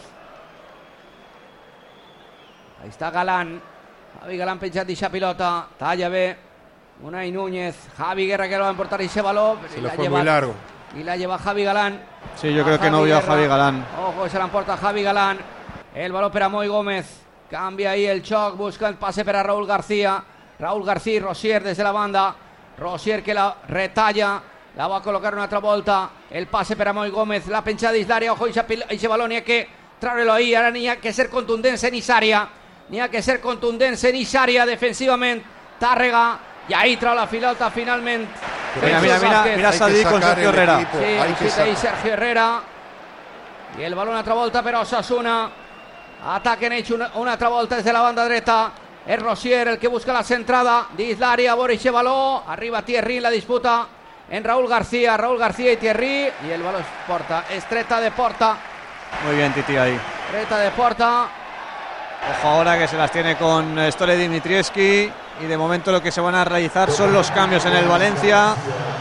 Ahí està Galán. Javi Galán penjat d'eixa pilota. Talla bé. Unai Núñez. Javi Guerra que lo va a emportar eixe baló. Se le fue muy largo. Y la lleva Javi Galán. Sí, yo A creo que no vio a Guerra. Javi Galán. Ojo, se l'emporta Javi Galán. El baló per a Moi Gómez. Canvia ahí el xoc. Busca el pase per a Raúl García. Raúl García y Rosier desde la banda. Rosier que la retalla. La va a colocar una altra volta. El passe per a Moi Gómez. La penjada dins l'àrea. Ojo, eixe baló n'hi ha que treure-lo ahí. Ara n'hi ha que ser contundents en Isària. N'hi ha que ser contundents en Isària defensivament. Tàrrega. I ahí trau la pilota finalment. Mira, mira, mira, Vázquez. mira Hay que Sadik con sacar Sergio el Herrera. equipo. Sí, Hay que visita ahí sacar. Sergio Herrera. I el baló una altra volta per a Osasuna. Ataquen ells una, una altra volta des de la banda dreta. És Rosier el que busca la centrada dins l'àrea, vora eixe baló. Arriba Thierry en la disputa en Raúl García. Raúl García i Thierry. I el baló es porta. Estreta de porta. Muy bien, Titi ahí. Estreta de porta. Ojo ahora que se las tiene con Story Dimitrievski. Y de momento lo que se van a realizar son los cambios en el Valencia.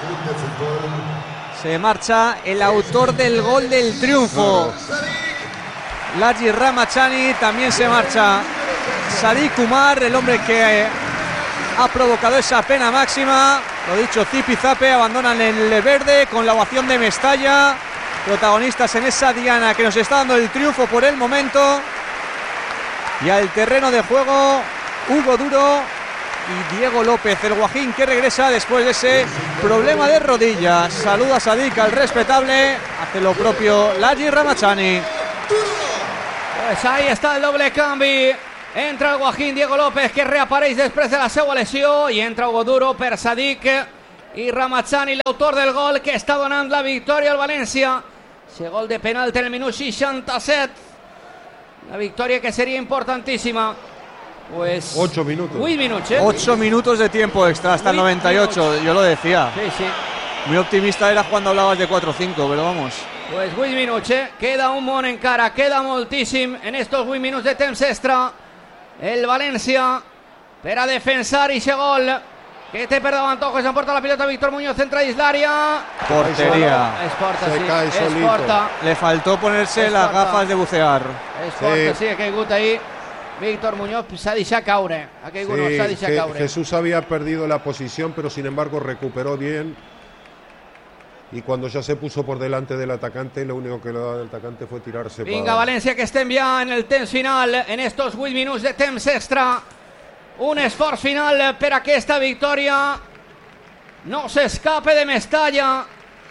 Se marcha el autor del gol del triunfo, Laji Ramachani. También se marcha Sadik Umar, el hombre que eh, ha provocado esa pena máxima. Lo dicho, Zipizape abandonan el verde con la ovación de Mestalla. Protagonistas en esa diana que nos está dando el triunfo por el momento. Y al terreno de juego Hugo Duro y Diego López, el Guajín que regresa después de ese problema de rodillas. Saluda a Sadik, al respetable. Hace lo propio Lagi Ramachani. Pues ahí está el doble cambio. Entra el Guajín Diego López, que reapareix després de la seva lesió, i entra Hugo Duro per Sadik i Ramachani, l'autor del gol que està donant la victòria al València. Ese gol de penalti en el minut seixanta-set. Una victòria que seria importantíssima. Pues ocho minutos. Uy, minutos, ¿eh? Ocho minutos de tiempo extra hasta el noventa y ocho. Yo lo decía. Sí, sí. Muy optimista era cuando hablabas de cuatro cinco, pero vamos. Pues vuit minuts, eh? Queda un món encara, queda moltíssim en estos vuit minuts de temps extra. El València per a defensar i ese gol que té per davant Tojo, s'emporta la pilota Víctor Muñoz, entra dins l'àrea. Portería. Es porta, Se sí, cae es solito. porta. Le faltó ponerse Es las porta. gafas de bucear. Es porta, Sí. sí, ha caigut ahí. Víctor Muñoz s'ha deixat caure. Ha caigut, no, Sí, s'ha deixat Je- caure. Jesús había perdido la posición, pero sin embargo recuperó bien. Y cuando ya se puso por delante del atacante, lo único que le daba del atacante fue tirarse Vinga, para... València, que estem ja en el temps final, en estos vuit minuts de temps extra. Un esforç final per aquesta victòria. No s'escape de Mestalla.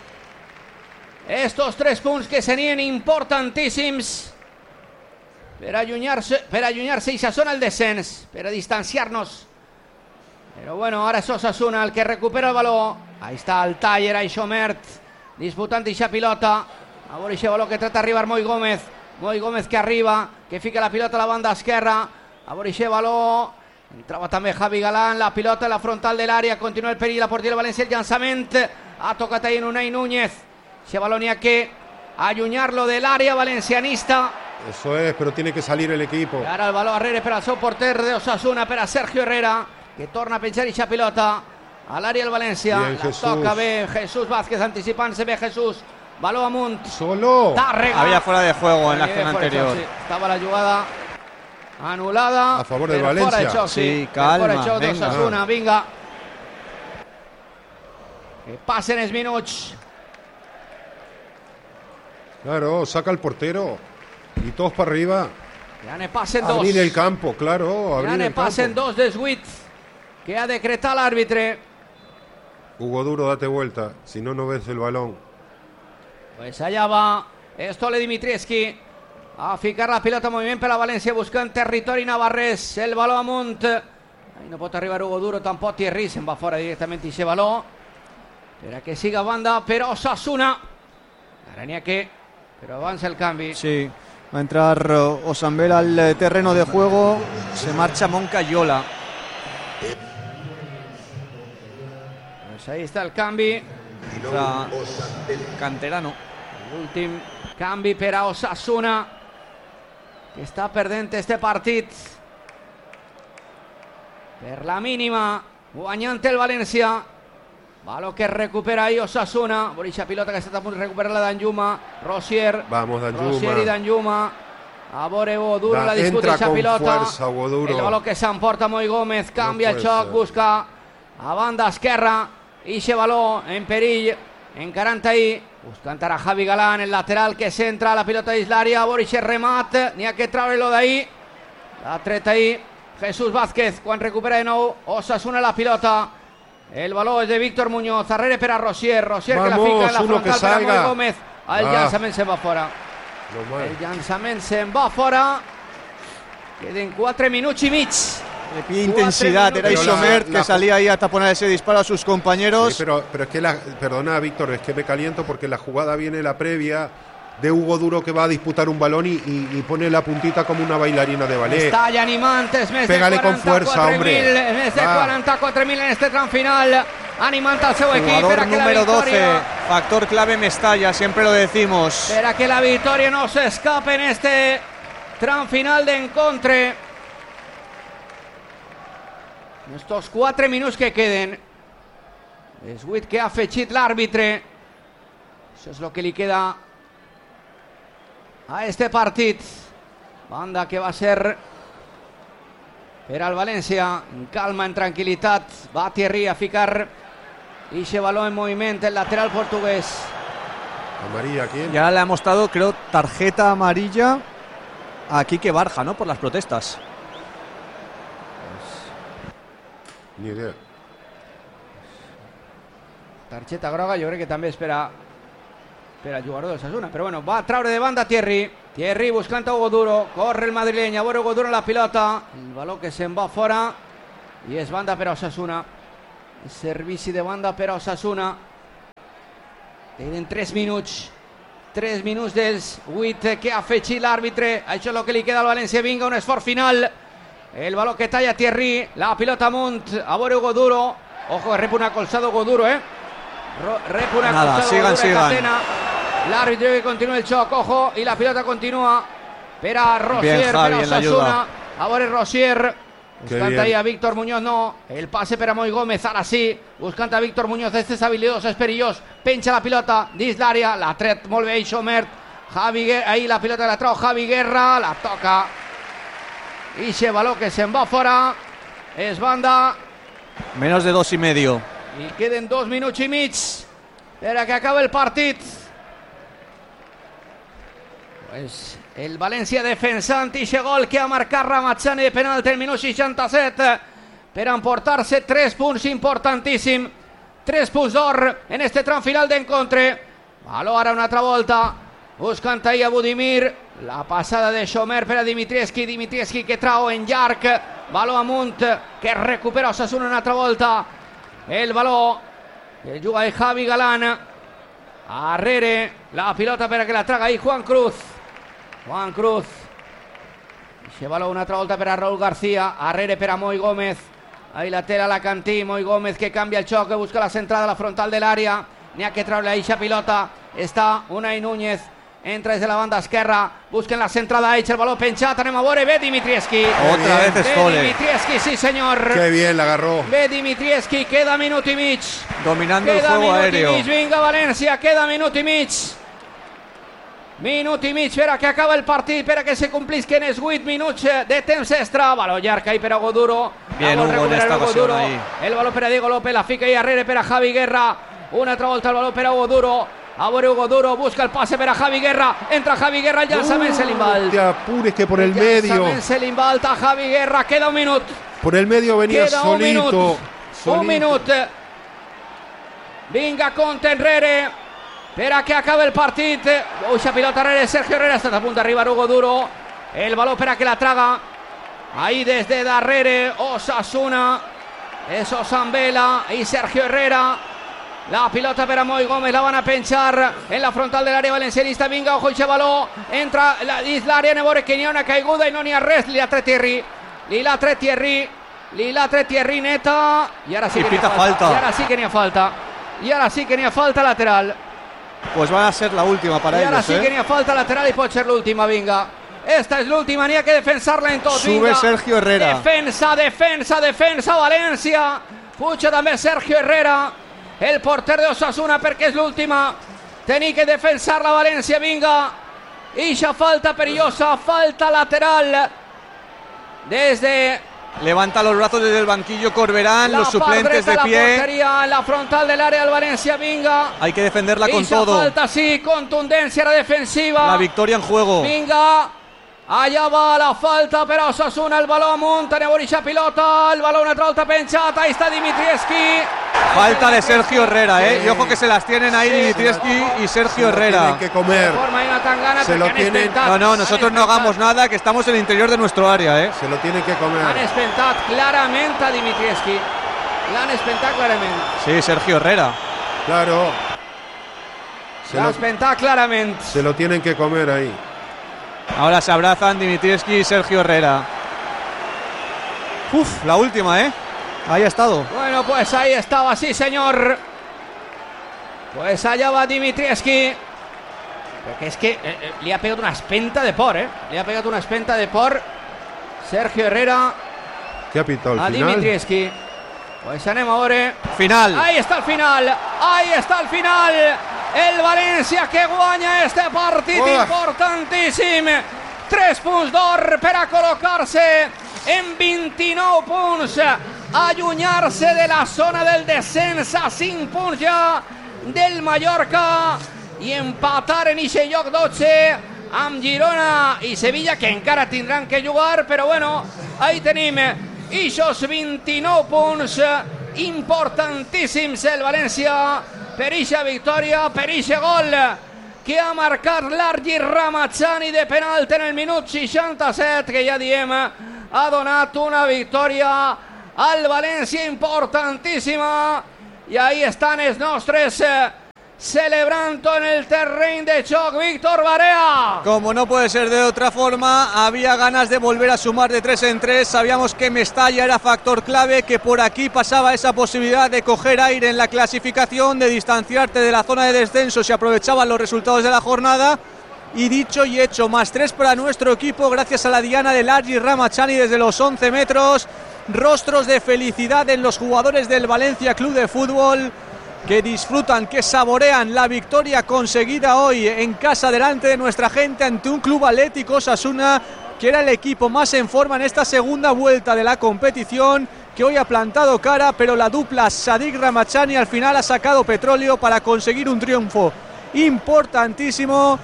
Estos tres punts que serien importantíssims per allunyar-se per allunyar-se i s'assona el descens, per a distanciar-nos. Però bueno, ara és Osasuna el que recupera el baló. Ahí està el Taller, ahí Xomert, disputant eixa pilota. A veure eixe baló que trata d'arribar Moi Gómez. Moi Gómez que arriba, que fica la pilota a la banda esquerra. A veure eixe baló. Entrava també Javi Galán, la pilota en la frontal de l'àrea. Continua el perill, la porteria del València, el llançament. Ha tocat ahí en Unai Núñez. Eixe baló n'hi ha que allunyar-lo de l'àrea valencianista. Eso es, pero tiene que salir el equipo. I ara el baló darrere per al seu porter de Osasuna, per a Sergio Herrera, que torna a penjar eixa pilota a l'àrea del València. Bien, La Jesús. toca bé Jesús Vázquez, anticipant-se bé Jesús. Baló amunt. Solo. Tàrrega. Había fuera de juego en la Había acción fuera de anterior. xoc, sí. Estava la jugada anul·lada. A favor del per València. Fora de xoc, sí. Sí, Per Fora de calma, xoc venga. d'Osasuna, vinga. Que passen els minuts. Claro, saca el portero. Y todos para arriba. Ja ne passen dos. Abrir el campo, claro. Ja Abrir ne el passen campo. dos dels vuit que ha decretat l'àrbitre. Hugo Duro, date vuelta. Si no, no ves el balón. Pues allà va Estole Dimitrievski a ficar la pilota en moviment per a València, buscant territori navarrès. El baló amunt. Ahí no pot arribar Hugo Duro, tampoc Thierry. Se'n va fora directament aquest baló. Per a que siga banda per Osasuna. Ara n'hi ha que, però abans el canvi. Sí, va a entrar uh, Osambel al eh, terreno de juego. Se marcha Moncayola. Pues ahí está el canvi. Entra Canterano. L'últim canvi per a Osasuna, que està perdent este partit per la mínima, guanyant el València. Baló que recupera ahí Osasuna. Borixa pilota que està a punt de recuperar-la Danjuma. Rosier. Vamos, Danjuma. Rosier i Danjuma. A veure Hugo Duro Da- la disputa entra eixa con pilota. fuerza, Hugo Duro. El baló que s'emporta Moi Gómez. Canvia No el puede xoc, ser. busca a banda esquerra. Ixe baló en perill, encarant ahí, buscant ara Javi Galán, el lateral que centra la pilota dins l'àrea. Borixa remat, n'hi ha que treure-lo d'ahí. L'ha tret ahí Jesús Vázquez quan recupera de nou Osasuna la pilota. El baló és de Víctor Muñoz, darrere per a Rosier. Rosier que la Vamos, fica en la uno que frontal per a Moi salga. Gómez. El Ah. llançament se'n va fora. Lo mal. El llançament se'n va fora. Queden quatre minuts i mig. Le pide intensidad. Era minutos. Isomert Pero la- que salía ahí a taponar ese disparo a sus compañeros. Sí, pero, pero es que la, perdona, Víctor, es que me caliento porque la jugada viene la previa de Hugo Duro, que va a disputar un balón y, y- y pone la puntita como una bailarina de ballet. Està animant, és més Pégale de con fuerza, quaranta-quatre hombre. mil, més de Va. quaranta-quatre mil en este tram final, animant al seu equip per Jugador a que la número doce, victòria, factor clave Mestalla, siempre lo decimos. per a que la victòria no s'escape en este tram final d'encontre. En estos quatre minuts que queden, els vuit que ha afegit l'àrbitre, això és el que li queda a este partit. Banda que va ser per al València, en calma, en tranquil·litat. Va Thierry a ficar ixe baló en moviment, el lateral portugués. Amarilla, ¿quién? Ya le ha mostrado, creo, tarjeta amarilla a Quique Barja, ¿no? Por las protestas. Ni idea. Targeta groga, jo crec que també és per a per al jugador del Osasuna, però bueno, va a traure de banda Thierry, Thierry buscant a Hugo Duro, corre el madrileny, a veure Hugo Duro en la pilota, el baló que se'n va fora i és banda per a Osasuna, servici de banda per a Osasuna. Tenen tres minuts, tres minuts dels vuit que ha afegit l'àrbitre, això és el que li queda al València. Vinga, un esforç final, el baló que talla Thierry, la pilota amunt, a veure Hugo Duro, ojo, rep una colzada Hugo Duro, eh? Rep una Nada, colzada sigan, Hugo Duro, sigan. catena, l'àrbitre que continua el xoc, ojo, i la pilota continua per a Rosier, Bien, Javi, per a en la Osasuna, a veure Rosier, buscant ahí bien. a Víctor Muñoz, no, el pase per a Moi Gómez, ara sí, buscant a Víctor Muñoz, este és habilidós, és perillós, penja la pilota dins l'àrea, l'ha tret molt bé Xomert, Javi Guerra, ahí la pilota la trau Javi Guerra, la toca, ixe baló que se'n va fora, és banda, Menos de dos y medio. i queden dos minuts i mig per a que acabe el partit. Pues el València defensant ixe gol que ha marcat Ramazani de penalti al minut seixanta-set per emportar-se tres punts importantíssim, tres punts d'or en este tram final d'encontre. Baló ara una altra volta, buscant ahí a Budimir, la passada de Xomer per a Dimitrievski, Dimitrievski que trau en llarg, baló amunt, que recupera Osasuna una altra volta, el baló que juga el Javi Galán, arrere la pilota per a que la traga ahí Juan Cruz, Juan Cruz, se baló una altra volta per a Raúl García, arrere per a Moi Gómez, ahí la tela la Cantí, Moi Gómez que canvia el xoc, que busca la centrada a la frontal de l'àrea, n'hi ha que treure ahí esa pilota, està Unai Núñez, entra des de la banda esquerra, busquen la centrada, echa el baló penjat, anem a veure, ve Dimitrievski, Otra vez ve Stole. Dimitrievski, sí senyor, Qué bien la agarró. ve Dimitrievski, queda minut i mig, Dominando el queda juego minut aéreo. i mig, vinga València, queda minut i mig, minut i mig per a que acaba el partit, per a que se complisquen els vuit minuts de temps extra, baló llarg ahí per a Hugo Duro, Bien, la vol Hugo, en recuperar esta Hugo ocasión Duro, ahí. el baló per a Diego López, la fica ahí arrere per a Javi Guerra, una altra volta el baló per a Hugo Duro, a veure Hugo Duro, busca el pase per a Javi Guerra, entra Javi Guerra, el llançament se l'invalt, Te apures que por el el medio, llançament se l'invalt a Javi Guerra, queda un minut, por el medio venía queda un solito. minut, un solito. minut, vinga Conte enrere, per a que acabe el partit, uixa pilota enrere, Sergio Herrera, està a punt d'arribar Hugo Duro, el baló per a que la traga, ahí des de darrere, Osasuna, és Osambela i Sergio Herrera, la pilota per a Moi Gómez, la van a penjar en la frontal de l'àrea valencianista, vinga, ojo ixe baló, entra la, dins l'àrea, anem a veure que n'hi ha una caiguda i no n'hi ha res, li l'ha tret Thierry, li l'ha tret Thierry, li l'ha tret Thierry neta, i ara sí I que n'hi ha pita falta, falta. i ara sí que n'hi ha falta, i ara sí que n'hi ha falta lateral, Pues va a ser la última para i ara ellos, sí que ¿eh? n'hi ha falta lateral i pot ser l'última, vinga. Esta és l'última, n'hi ha que defensar-la en tot, Sube vinga. Sergio Herrera. Defensa, defensa, defensa, València. Puja també Sergio Herrera, el porter de Osasuna, perquè és l'última. Tenir que defensar la València, vinga. Ixa falta perillosa, falta lateral. Desde Levanta los brazos desde el banquillo Corberán, la los suplentes part dreta de la pie. porteria, en la frontal del área del València, vinga. Hay que defenderla con Ixa todo. falta, sí, contundencia, la defensiva. La victoria en juego. Vinga, allà va la falta per a Osasuna, el baló amunt, anem a veure aquesta pilota, el baló una altra volta penjat, ahí està Dimitrievski. Falta de Sergio Herrera, ¿eh? Y ojo que se las tienen ahí Dimitrievski y Sergio Herrera. Tienen que comer. De forma, hay una tangana Se lo perquè han tienen- espentat, No, no, han nosotros no espentat, hagamos nada, que estamos en el interior de nuestro área, ¿eh? Se lo tienen que comer. Han espentat clarament a Dimitrievski. L'han espentat clarament. Sí, Sergio Herrera. Claro. Se L'han lo, espentat clarament. se lo tienen que comer ahí. Ahora se abrazan Dimitrievski y Sergio Herrera. Uf, la última, ¿eh? Ahí ha estado. Bueno, pues ahí estaba, sí señor. Pues allá va Dimitrievski. Porque es que eh, eh, le ha pegado una espenta de por, ¿eh? Le ha pegado una espenta de por Sergio Herrera ¿Qué ha pitado a al final? Dimitrievski. Pues anem a veure. Final. Ahí está el final, ahí está el final. El València que guanya este partit Uah. importantíssim. Tres punts d'or per a col·locar-se en vint-i-nou punts, allunyar-se de la zona del descens a cinc punts ja del Mallorca i empatar en ixe lloc dotze amb Girona i Sevilla, que encara tindran que jugar, però bueno, ahí tenim ixos vint-i-nou punts importantíssims el València per ixa victòria, per ixe gol que ha marcat l'Argi Ramazzani de penalti en el minut seixanta-set, que ja diem ha donat una victòria al València importantíssima, i ahí estan els nostres eh, celebrando en el terreno de choc. Víctor Barea. Como no puede ser de otra forma, había ganas de volver a sumar de tres en tres. Sabíamos que Mestalla era factor clave, que por aquí pasaba esa posibilidad de coger aire en la clasificación, de distanciarte de la zona de descenso si aprovechaban los resultados de la jornada. Y dicho y hecho, más tres para nuestro equipo gracias a la diana del Argi Ramazzani desde los once metros. Rostros de felicidad en los jugadores del Valencia Club de Fútbol, que disfrutan, que saborean la victoria conseguida hoy en casa delante de nuestra gente ante un Club Atlético Osasuna que era el equipo más en forma en esta segunda vuelta de la competición, que hoy ha plantado cara, pero la dupla Sadik Ramazzani al final ha sacado petróleo para conseguir un triunfo importantísimo.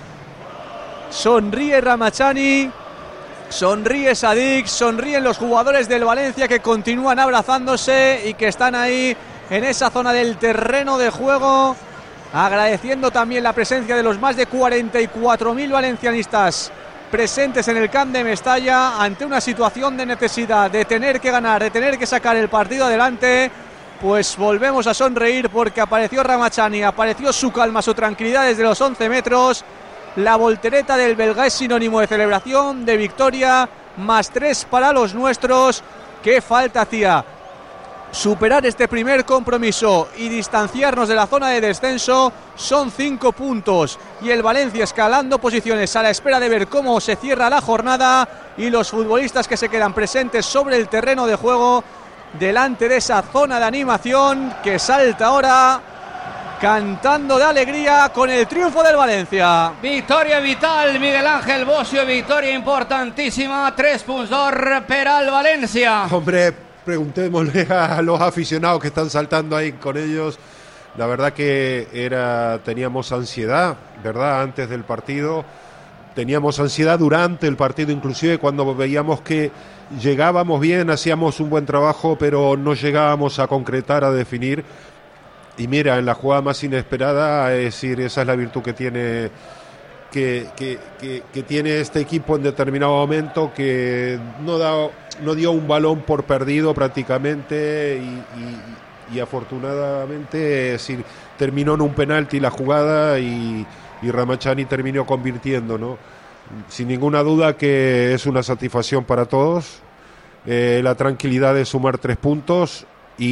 Sonríe Ramazzani, sonríe Sadik, sonríen los jugadores del Valencia, que continúan abrazándose y que están ahí en esa zona del terreno de juego, agradeciendo también la presencia de los más de cuarenta y cuatro mil valencianistas presentes en el Camp de Mestalla ante una situación de necesidad, de tener que ganar, de tener que sacar el partido adelante. Pues volvemos a sonreír porque apareció Ramazzani, apareció su calma, su tranquilidad desde los once metros. La voltereta del belga es sinónimo de celebración, de victoria, más tres para los nuestros. ¿Qué falta hacía? Superar este primer compromiso y distanciarnos de la zona de descenso. Son cinco puntos y el Valencia escalando posiciones a la espera de ver cómo se cierra la jornada, y los futbolistas que se quedan presentes sobre el terreno de juego delante de esa zona de animación, que salta ahora cantando de alegría con el triunfo del Valencia. Victòria vital, Miguel Ángel Bocio, victòria importantíssima, tres punts d'or per al València. Hombre, preguntémosle a los aficionados que están saltando ahí con ellos. La verdad que era, teníamos ansiedad, ¿verdad? Antes del partido, teníamos ansiedad durante el partido, inclusive cuando veíamos que llegábamos bien, hacíamos un buen trabajo, pero no llegábamos a concretar, a definir. Y mira, en la jugada más inesperada, es decir, esa es la virtud que tiene que, que, que, que tiene este equipo en determinado momento, que no da, no dio un balón por perdido prácticamente, y, y, y afortunadamente, es decir, terminó en un penalti la jugada, y, y Ramazzani terminó convirtiendo, ¿no? Sin ninguna duda que es una satisfacción para todos, eh, la tranquilidad de sumar tres puntos.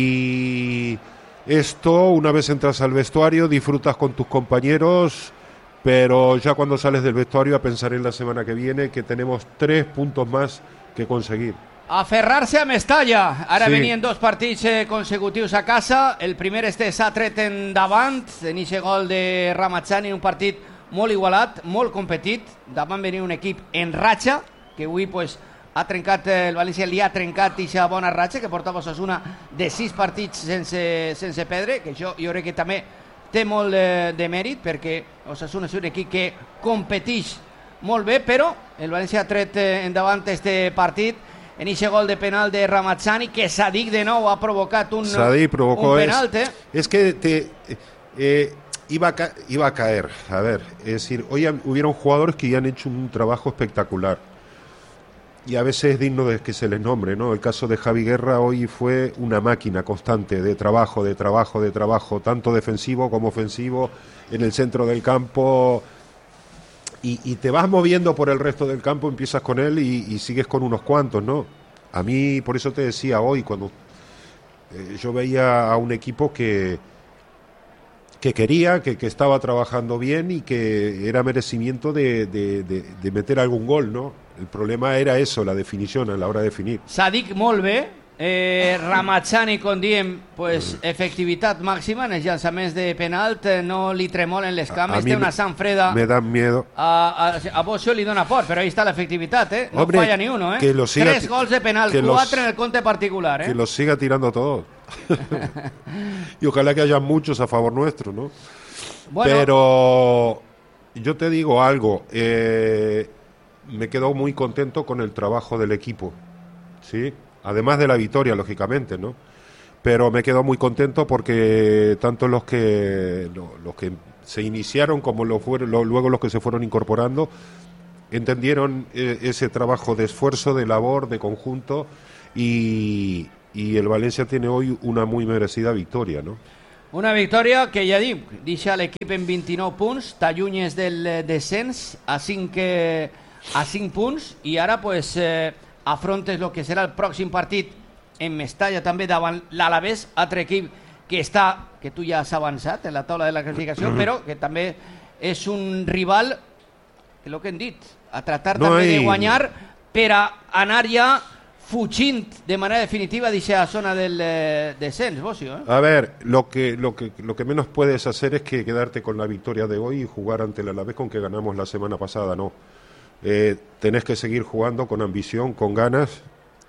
Y esto, una vez entras al vestuario, disfrutas con tus compañeros, pero ya cuando sales del vestuario a pensar en la semana que viene, que tenemos tres puntos más que conseguir. Aferrar-se a Mestalla. Ara Sí. venien dos partits eh, consecutius a casa. El primer este s'ha tret endavant, en eixe gol de Ramazzani, un partit molt igualat, molt competit. Davant venia un equip en ratxa, que avui pues, ha trencat, el València li ha trencat aquesta bona ratxa que portava Osasuna de sis partits sense, sense perdre, que això jo crec que també té molt de, de mèrit, perquè Osasuna és un equip que competeix molt bé, però el València ha tret endavant este partit en ese gol de penal de Ramazzani, que Sadik de nou ha provocat un, Sadik provocó un penal. es, es que te, eh, iba, a ca, iba a caer, a ver, es decir, hoy han, hubieron jugadores que ya han hecho un trabajo espectacular, y a veces es digno de que se les nombre, ¿no? El caso de Javi Guerra hoy fue una máquina constante de trabajo, de trabajo, de trabajo, tanto defensivo como ofensivo, en el centro del campo, y, y te vas moviendo por el resto del campo, empiezas con él y, y sigues con unos cuantos, ¿no? A mí, por eso te decía hoy, cuando eh, yo veía a un equipo que, que quería, que, que estaba trabajando bien y que era merecimiento de, de, de, de meter algún gol, ¿no? El problema era eso, la definición, a la hora de definir. Sadik molt bé, eh, Ramazzani, com diem, pues, efectivitat màxima en els llançaments de penalt, no li tremolen les cames, té una sang freda. Me dan miedo. A, a, a Bocio li dona por, però ahí està l'efectivitat, eh? No Hombre, falla ni uno, eh? que lo siga, Tres gols de penal, que cuatro los, en el conte particular, eh? Que los siga tirando todos. Y ojalá que haya muchos a favor nuestro, ¿no? Bueno. Pero yo te digo algo, eh, me quedo muy contento con el trabajo del equipo, ¿sí? Además de la victoria, lógicamente, ¿no? Pero me quedo muy contento porque tanto los que los que se iniciaron como lo fueron, lo, luego los que se fueron incorporando, entendieron eh, ese trabajo de esfuerzo, de labor, de conjunto, y, y el Valencia tiene hoy una muy merecida victoria, ¿no? Una victòria que ja dic, deixa l'equip en vint-i-nou punts, t'allunyes del descens a cinc, eh, a cinc punts, i ara pues, eh, afrontes el que serà el pròxim partit en Mestalla, també davant l'Alavés, altre equip que està, que tu ja has avançat en la taula de la classificació, mm-hmm. però que també és un rival que el que hem dit, a tratar no també hay... de guanyar per a anar ja fugint de manera definitiva de esa zona del eh, descenso, Bosio, ¿eh? A ver, lo que, lo, que, lo que menos puedes hacer es que quedarte con la victoria de hoy y jugar ante el Alavés con que ganamos la semana pasada, no. Eh, tenés que seguir jugando con ambición, con ganas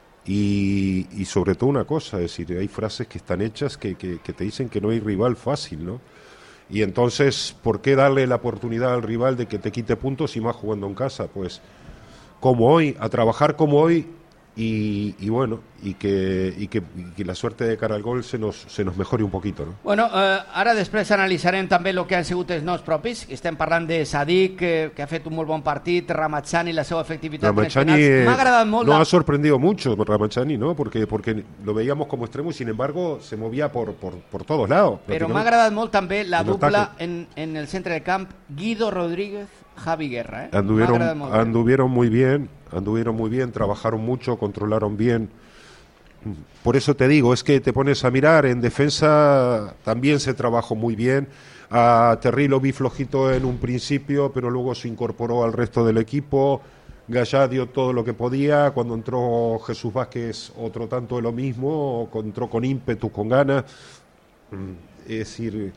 y, y sobre todo una cosa, es decir, hay frases que están hechas que, que, que te dicen que no hay rival fácil, ¿no? Y entonces, ¿por qué darle la oportunidad al rival de que te quite puntos y más jugando en casa? Pues como hoy, a trabajar como hoy. Y, y bueno, y que, y, que, y que la suerte de cara al gol se nos, se nos mejore un poquito, no? Bueno, eh, ara després analitzarem també el que han sigut els nous propis. Estem parlant de Sadik, que, que ha fet un molt bon partit, Ramazani, la seva efectivitat. Ramazani m'ha agradat molt. No la... ha sorprendido mucho Ramazani, ¿no? Porque, porque lo veíamos como extremo y sin embargo se movía por, por, por todos lados. Però m'ha agradat molt també la dupla en, en el centre del camp, Guido Rodríguez, Javi Guerra, ¿eh? Anduvieron, anduvieron muy bien, anduvieron muy bien, trabajaron mucho, controlaron bien. Por eso te digo, es que te pones a mirar, en defensa también se trabajó muy bien. A Terry lo vi flojito en un principio, pero luego se incorporó al resto del equipo. Gallá dio todo lo que podía. Cuando entró Jesús Vázquez, otro tanto de lo mismo, entró con ímpetu, con ganas. Es decir,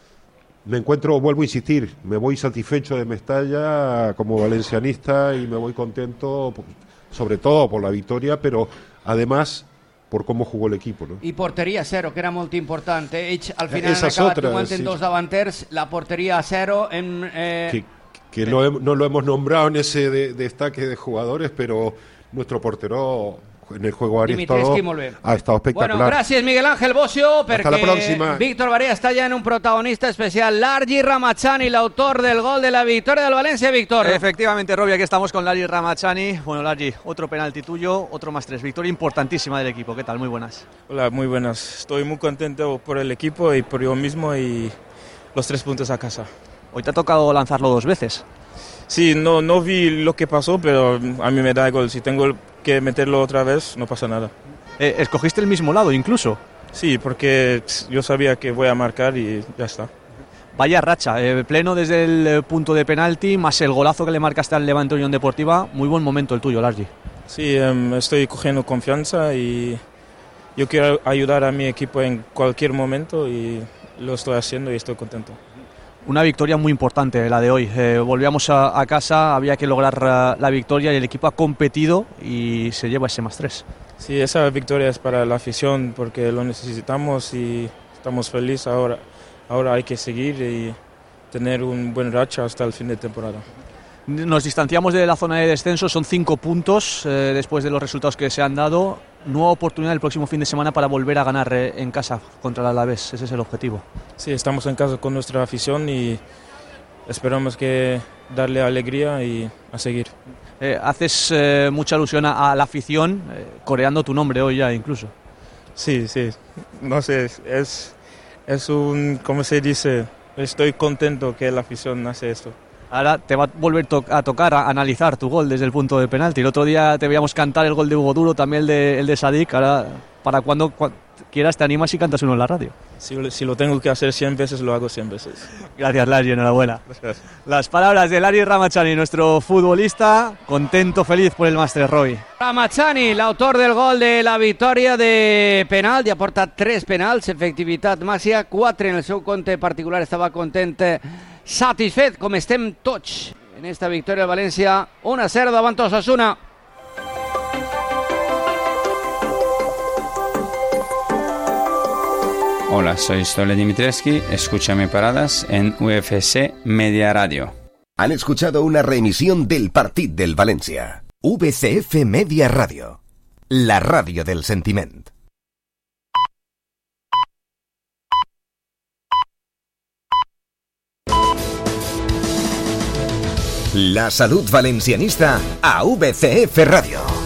me encuentro, vuelvo a insistir, me voy satisfecho de Mestalla como valencianista y me voy contento, sobre todo por la victoria, pero además por cómo jugó el equipo, ¿no? I porteria a zero, que era molt important. Ells al final Esa han acabat otra, jugant sí. en dos davanters, la porteria a zero. En, eh... Que, que no, he, no lo hemos nombrado en ese de, destaque de jugadores, pero nuestro portero en el juego ha estado, ha estado espectacular. Bueno, gràcies Miguel Ángel Bocio, Hasta la próxima. Víctor Barea està ja en un protagonista especial. Largi Ramazani, l'autor del gol de la victoria del Valencia, Víctor. Efectivamente, Robbie, aquí estamos con Largi Ramazani. Bueno, Largi, otro penalti tuyo, otro más tres. Victoria importantísima del equipo. ¿Qué tal? Muy buenas. Hola, muy buenas. Estoy muy contento por el equipo y por yo mismo y los tres puntos a casa. Hoy te ha tocado lanzarlo dos veces. Sí, no, no vi lo que pasó, pero a mí me da igual. Si tengo que meterlo otra vez, no pasa nada. Eh, ¿Escogiste el mismo lado incluso? Sí, porque yo sabía que voy a marcar y ya está. Vaya racha, eh, pleno desde el punto de penalti, más el golazo que le marcaste al Levante Unión Deportiva. Muy buen momento el tuyo, Largi. Sí, um, estoy cogiendo confianza y yo quiero ayudar a mi equipo en cualquier momento y lo estoy haciendo y estoy contento. Una victoria muy importante la de hoy. Eh, volvíamos a, a casa, había que lograr uh, la victoria y el equipo ha competido y se lleva ese más tres. Sí, esa victoria es para la afición porque lo necesitamos y estamos felices ahora. Ahora hay que seguir y tener un buen racha hasta el fin de temporada. Nos distanciamos de la zona de descenso, son cinco puntos eh, después de los resultados que se han dado. Nueva oportunidad el próximo fin de semana para volver a ganar eh, en casa contra el Alavés, ese es el objetivo. Sí, estamos en casa con nuestra afición y esperamos que darle alegría y a seguir. Eh, haces eh, mucha alusión a, a la afición, eh, coreando tu nombre hoy ya incluso. Sí, sí, no sé, es, es un, ¿cómo se dice? Estoy contento que la afición hace esto. Ahora te va a volver to- a tocar a analizar tu gol desde el punto de penalti. El otro día te veíamos cantar el gol de Hugo Duro, también el de, el de Sadik. Ahora, para cuando, cuando quieras, te animas y cantas uno en la radio. Si, si lo tengo que hacer cien veces, lo hago cien veces. Gracias, Largi, enhorabuena. Gracias. Las palabras de Largi Ramazani, nuestro futbolista, contento, feliz por el Master Roy. Ramazani, l'autor del gol de la victòria de penal, ja porta tres penals, efectivitat màxima, quatre en el seu compte particular, estava content, satisfet, com estem tots en esta victòria de València, un a zero davant Osasuna. Hola, soy Stole Dimitrievski, escúchame paradas en U F C Media Radio. Han escuchado una reemisión del Partit del Valencia. V C F Media Radio, la radio del sentiment. La salud valencianista a V C F Radio.